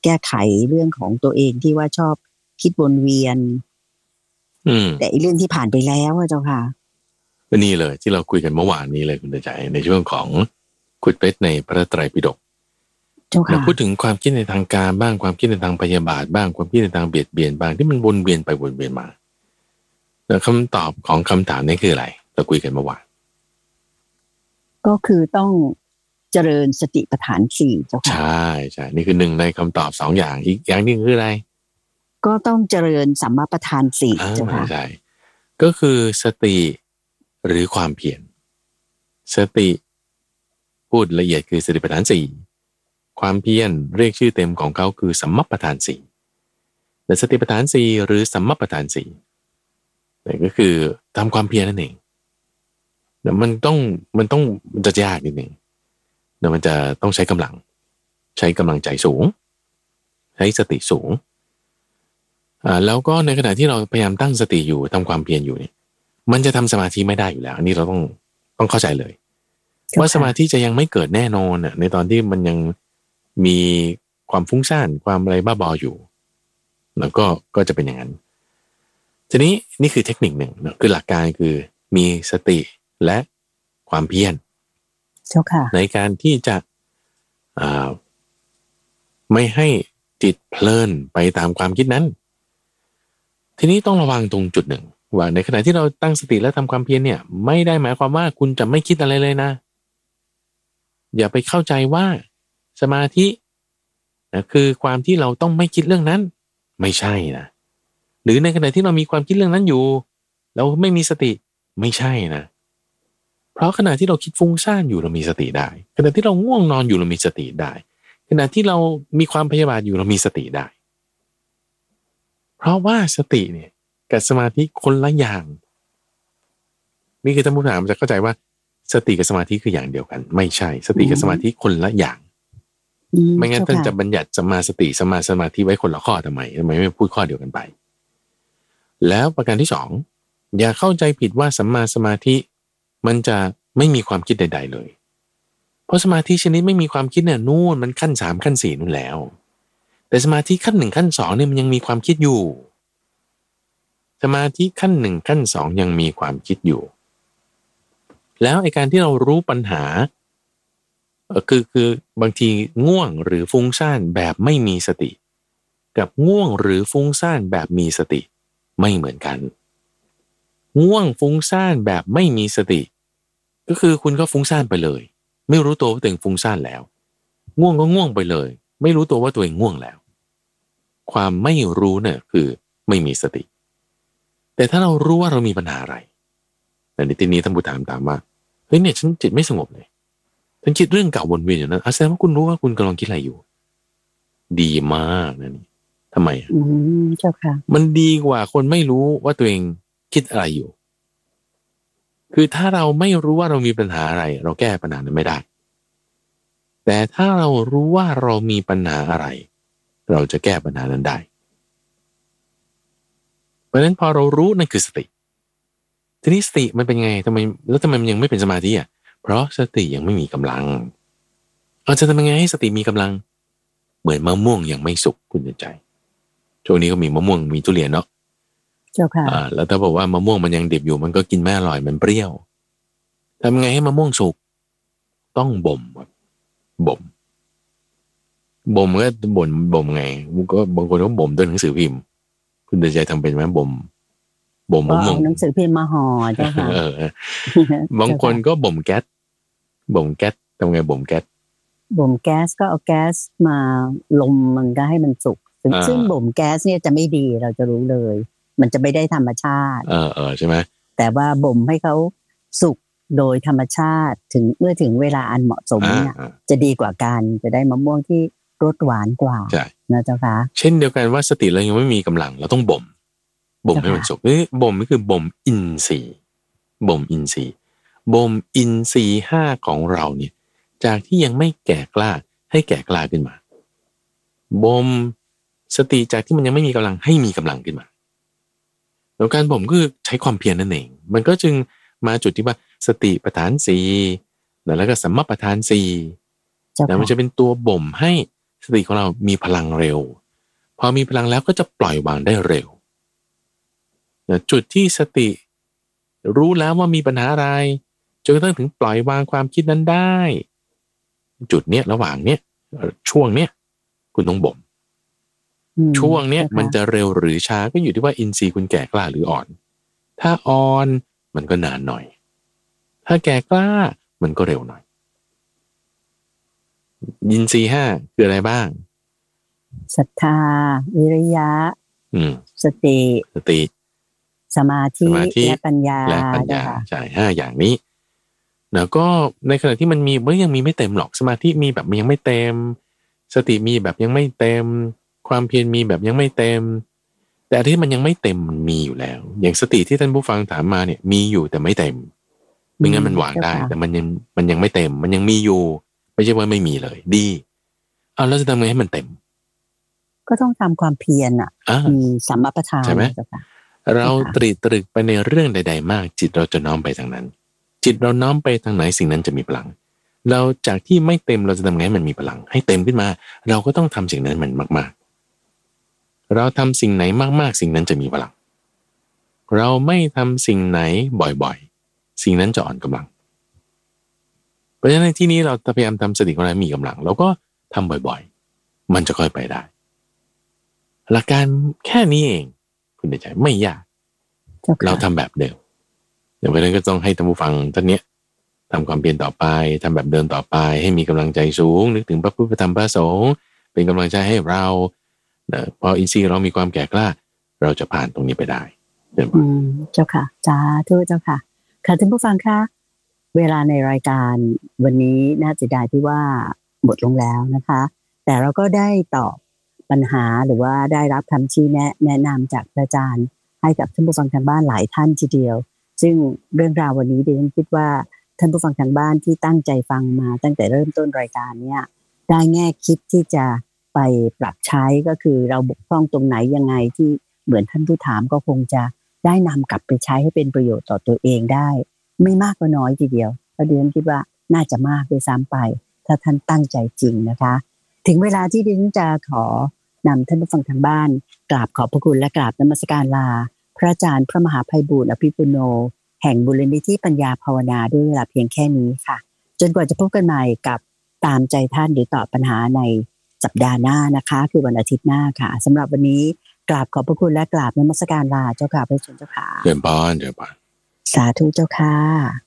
[SPEAKER 2] แก้ไขเรื่องของตัวเองที่ว่าชอบคิดวนเวียนแต่อีเรื่องที่ผ่านไปแล้วเจ้าค่ะ
[SPEAKER 1] ก็นี่เลยที่เราคุยกันเมื่อวานนี้เลยคุณเดชใจในช่วงของขุดเพชรในพระไตรปิฎกเราพูดถึงความคิดในทางการบ้างความคิดในทางพยาบาทบ้างความคิดในทางเบียดเบียนบ้างที่มันวนเวียนไปวนเวียนมาแล้วคำตอบของคำถามนี้คืออะไรเราคุยกันเมื่อวาน
[SPEAKER 2] ก็คือต้องเจริญสติปัฏฐานสี่เจ้าค่ะ
[SPEAKER 1] ใช่ใช่นี่คือหนึ่งในคำตอบสองอย่างอีกอย่างนึงคืออะไร
[SPEAKER 2] ก็ต้องเจริญสัมมาประธานสี่เจ้าค่ะ
[SPEAKER 1] ใช่ก็คือสติหรือความเพียรสติพูดละเอียดคือสติปัฏฐานสี่ความเพียรเรียกชื่อเต็มของเขาคือสัมมาประธานสี่แต่สติปัฏฐานสี่หรือสัมมาประธานสี่นี่ก็คือทำความเพียรนั่นเองแต่มันต้องมันต้องมันจะยากนิดนึงแต่มันจะต้องใช้กำลังใช้กำลังใจสูงใช้สติสูงอ่าแล้วก็ในขณะที่เราพยายามตั้งสติอยู่ทำความเพียรอยู่เนี่ยมันจะทำสมาธิไม่ได้อยู่แล้วอันนี้เราต้องต้องเข้าใจเลยว่าสมาธิจะยังไม่เกิดแน่นอนอ่ะในตอนที่มันยังมีความฟุ้งซ่านความอะไรบ้าบออยู่แล้วก็ก็จะเป็นอย่างนั้นทีนี้นี่คือเทคนิคหนึ่งนะคือหลักการคือมีสติและความเพียรในการที่จะอ่าไม่ให้จิตเพลินไปตามความคิดนั้นทีนี้ต้องระวังตรงจุดหนึ่งว่าในขณะที่เราตั้งสติและทำความเพียรเนี่ยไม่ได้หมายความว่าคุณจะไม่คิดอะไรเลยนะอย่าไปเข้าใจว่าสมาธินะคือความที่เราต้องไม่คิดเรื่องนั้นไม่ใช่นะหรือในขณะที่เรามีความคิดเรื่องนั้นอยู่เราไม่มีสติไม่ใช่นะเพราะขณะที่เราคิดฟุ้งซ่านอยู่เรามีสติได้ขณะที่เราง่วงนอนอยู่เรามีสติได้ขณะที่เรามีความพยาบาทอยู่เรามีสติได้เพราะว่าสติเนี่ยกับสมาธิคนละอย่างนี่คือท่านผู้ถามจะเข้าใจว่าสติกับสมาธิคืออย่างเดียวกันไม่ใช่สติกับสมาธิคนละอย่างไม่งั้นท่านจะบัญญัติสัมมาสติสัมมาสมาธิไว้คนละข้อทำไมทำไมไม่พูดข้อเดียวกันไปแล้วประการที่สองอย่าเข้าใจผิดว่าสัมมาสมาธิมันจะไม่มีความคิดใดๆเลยเพราะสมาธิชนิดไม่มีความคิดเนี่ยนู่นมันขั้นสามขั้นสี่นู่นแล้วแต่สมาธิขั้นหนึ่งขั้นสองเนี่ยมันยังมีความคิดอยู่สมาธิขั้นหนึ่งขั้นสองยังมีความคิดอยู่แล้วไอ้การที่เรารู้ปัญหาคือคือบางทีง่วงหรือฟุ้งซ่านแบบไม่มีสติกับง่วงหรือฟุ้งซ่านแบบมีสติไม่เหมือนกันง่วงฟุ้งซ่านแบบไม่มีสติก็คือคุณก็ฟุ้งซ่านไปเลยไม่รู้ตัวว่าตัวเองฟุ้งซ่านแล้วง่วงก็ง่วงไปเลยไม่รู้ตัวว่าตัวเองง่วงแล้วความไม่รู้เนี่ยคือไม่มีสติแต่ถ้าเรารู้ว่าเรามีปัญหาอะไรในที่นี้ท่านผู้ถามถามว่าเฮ้ยเนี่ยฉันจิตไม่สงบเลยฉันคิดเรื่องเก่าวนเวียนอยู่นั้นแสดงว่าคุณรู้ว่าคุณกำลังคิดอะไรอยู่ดีมากนะนี่ทำไมอื
[SPEAKER 2] มเจ้าค่ะ
[SPEAKER 1] มันดีกว่าคนไม่รู้ว่าตัวเองคิดอะไรอยู่คือถ้าเราไม่รู้ว่าเรามีปัญหาอะไรเราแก้ปัญหานั้นไม่ได้แต่ถ้าเรารู้ว่าเรามีปัญหาอะไรเราจะแก้ปัญหานั้นได้เพราะฉะนั้นพอเรารู้นั่นคือสติทีนี้สติมันเป็นไงทำไมแล้วทำไมมันยังไม่เป็นสมาธิอ่ะเพราะสติยังไม่มีกำลังเราจะทำยังไงให้สติมีกำลังเหมือนมะม่วงยังไม่สุกคุณใจช่วงนี้ก็มีมะม่วงมีทุเรียนเนาะ
[SPEAKER 2] เจ้าค่ะ
[SPEAKER 1] อ่าแล้วถ้าบอกว่ามะม่วงมันยังดิบอยู่มันก็กินไม่อร่อยมันเปรี้ยวทำไงให้มะม่วงสุกต้องบ่มบ่มบ่มก็บ่มบ่มไงก็บางคนก็บ่มด้วยหนังสือพิมพ์คุณใจทำเป็นไหมบ่มบ่มมะม่วง
[SPEAKER 2] หนังสือพิมพ์มาห่อเจ้าค่ะ
[SPEAKER 1] บางคนก็บ่มแก๊สบ่มแก๊สทำไงบ่มแก๊ส
[SPEAKER 2] บ่มแก๊สก็เอาแก๊สมาลมมันก็ให้มันสุกซึ่งบ่มแก๊สเนี่ยจะไม่ดีเราจะรู้เลยมันจะไม่ได้ธรรมชาติ
[SPEAKER 1] เออเออใช่ไหม
[SPEAKER 2] แต่ว่าบ่มให้เขาสุกโดยธรรมชาติถึงเมื่อถึงเวลาอันเหมาะสมเนี่ยจะดีกว่ากันจะได้มะม่วงที่รสหวานกว่านะเจ้าค่ะ
[SPEAKER 1] เช่นเดียวกันว่าสติเรายังไม่มีกำลังเราต้องบ่มบ่มให้มันสุกเอ้ยบ่มก็คือบ่มอินทรีย์บ่มอินทรีย์บ่มอินทรีย์ห้าของเราเนี่ยจากที่ยังไม่แก่กล้าให้แก่กล้าขึ้นมาบ่มสติจากที่มันยังไม่มีกำลังให้มีกำลังขึ้นมาแล้วการบ่มก็คือใช้ความเพียรนั่นเองมันก็จึงมาจุดที่ว่าสติปัฏฐานสี่แล้วก็สัมมาปัฏฐานสี่แล้วมันจะเป็นตัวบ่มให้สติของเรามีพลังเร็วพอมีพลังแล้วก็จะปล่อยวางได้เร็วจุดที่สติรู้แล้วว่ามีปัญหาอะไรจนกระทั่งถึงปล่อยวางความคิดนั้นได้จุดเนี้ยระหว่างเนี้ยช่วงเนี้ยคุณต้องบ่มช่วงเนี้ยมันจะเร็วหรือช้าก็อยู่ที่ว่าอินทรีย์คุณแก่กล้าหรืออ่อนถ้าอ่อนมันก็นานหน่อยถ้าแก่กล้ามันก็เร็วหน่อยอินทรีย์ห้าคืออะไรบ้าง
[SPEAKER 2] ศรัทธาวิริยะสติ
[SPEAKER 1] สติ
[SPEAKER 2] สมาธิและปัญญา
[SPEAKER 1] และปัญญาใช่ห้าอย่างนี้แล้วก็ในขณะที่มันมีมันยังมีไม่เต็มหรอกสมาธิมีแบบยังไม่เต็มสติมีแบบยังไม่เต็มความเพียรมีแบบยังไม่เต็มแต่ที่มันยังไม่เต็มมันมีอยู่แล้วอย่างสติที่ท่านผู้ฟังถามมาเนี่ยมีอยู่แต่ไม่เต็มไม่งั้นมันวางได้แต่มันยังมันยังไม่เต็มมันยังมีอยู่ไม่ใช่ว่าไม่มีเลยดีเอาแล้วจะทำไงให้มันเต็ม
[SPEAKER 2] ก็ต้องทำความเพียรอ่ะมีสัมมาประธาน
[SPEAKER 1] ใช่ไหมเราตรีตรึกไปในเรื่องใดๆมากจิตเราจะน้อมไปทางนั้นจิตเราน้อมไปทางไหนสิ่งนั้นจะมีพลังเราจากที่ไม่เต็มเราจะทำไงให้มันมีพลังให้เต็มขึ้นมาเราก็ต้องทำสิ่งนั้นมันมากๆเราทำสิ่งไหนมากๆสิ่งนั้นจะมีพลังเราไม่ทำสิ่งไหนบ่อยๆสิ่งนั้นจะอ่อนกำลังเพราะฉะนั้นที่นี้เราพยายามทำสติของเรามีกำลังเราก็ทำบ่อยๆมันจะค่อยไปได้หลักการแค่นี้เองคุณเดชใจไม่ยากเราทำแบบเดิมอย่างนั้นก็ต้องให้ท่านผู้ฟังท่านเนี้ยทำความเพียรต่อไปทำแบบเดิมต่อไปให้มีกำลังใจสูงนึกถึงพระพุทธธรรมพระสงฆ์เป็นกำลังใจให้เราพออินทรีย์เรามีความแก่กล้าเราจะผ่านตรงนี้ไปได้
[SPEAKER 2] อืมเจ้าค่ะสาธุเจ้าค่ะค่ะท่านผู้ฟังคะเวลาในรายการวันนี้น่าเสียดายที่ว่าหมดลงแล้วนะคะแต่เราก็ได้ตอบปัญหาหรือว่าได้รับคำชี้แนะแนะนำจากอาจารย์ให้กับท่านผู้ฟังทางบ้านหลายท่านทีเดียวซึ่งเรื่องราววันนี้ดิฉันคิดว่าท่านผู้ฟังทางบ้านที่ตั้งใจฟังมาตั้งแต่เริ่มต้นรายการเนี่ยได้แง่คิดที่จะไปปรับใช้ก็คือเราบกพร่องตรงไหนยังไงที่เหมือนท่านผู้ถามก็คงจะได้นำกลับไปใช้ให้เป็นประโยชน์ต่อตัวเองได้ไม่มากก็น้อยทีเดียวเพราะดิฉันคิดว่าน่าจะมากด้วยซ้ำไปถ้าท่านตั้งใจจริงนะคะถึงเวลาที่ดิฉันจะขอนำท่านผู้ฟังทางบ้านกราบขอบพระคุณและกราบนมัสการลาพระอาจารย์พระมหาไพบูลย์อภิปุโนแห่งมูลนิธิปัญญาภาวนาด้วยเวลาเพียงแค่นี้ค่ะจนกว่าจะพบกันใหม่กับตามใจท่านหรือตอบปัญหาในสัปดาห์หน้านะคะคือวันอาทิตย์หน้าค่ะสำหรับวันนี้กราบขอบพระคุณและกราบนมัสการลาเจ้าค่ะพระเจ้าค่ะ
[SPEAKER 1] เดินบานเดินบาน
[SPEAKER 2] สาธุเจ้าค่ะ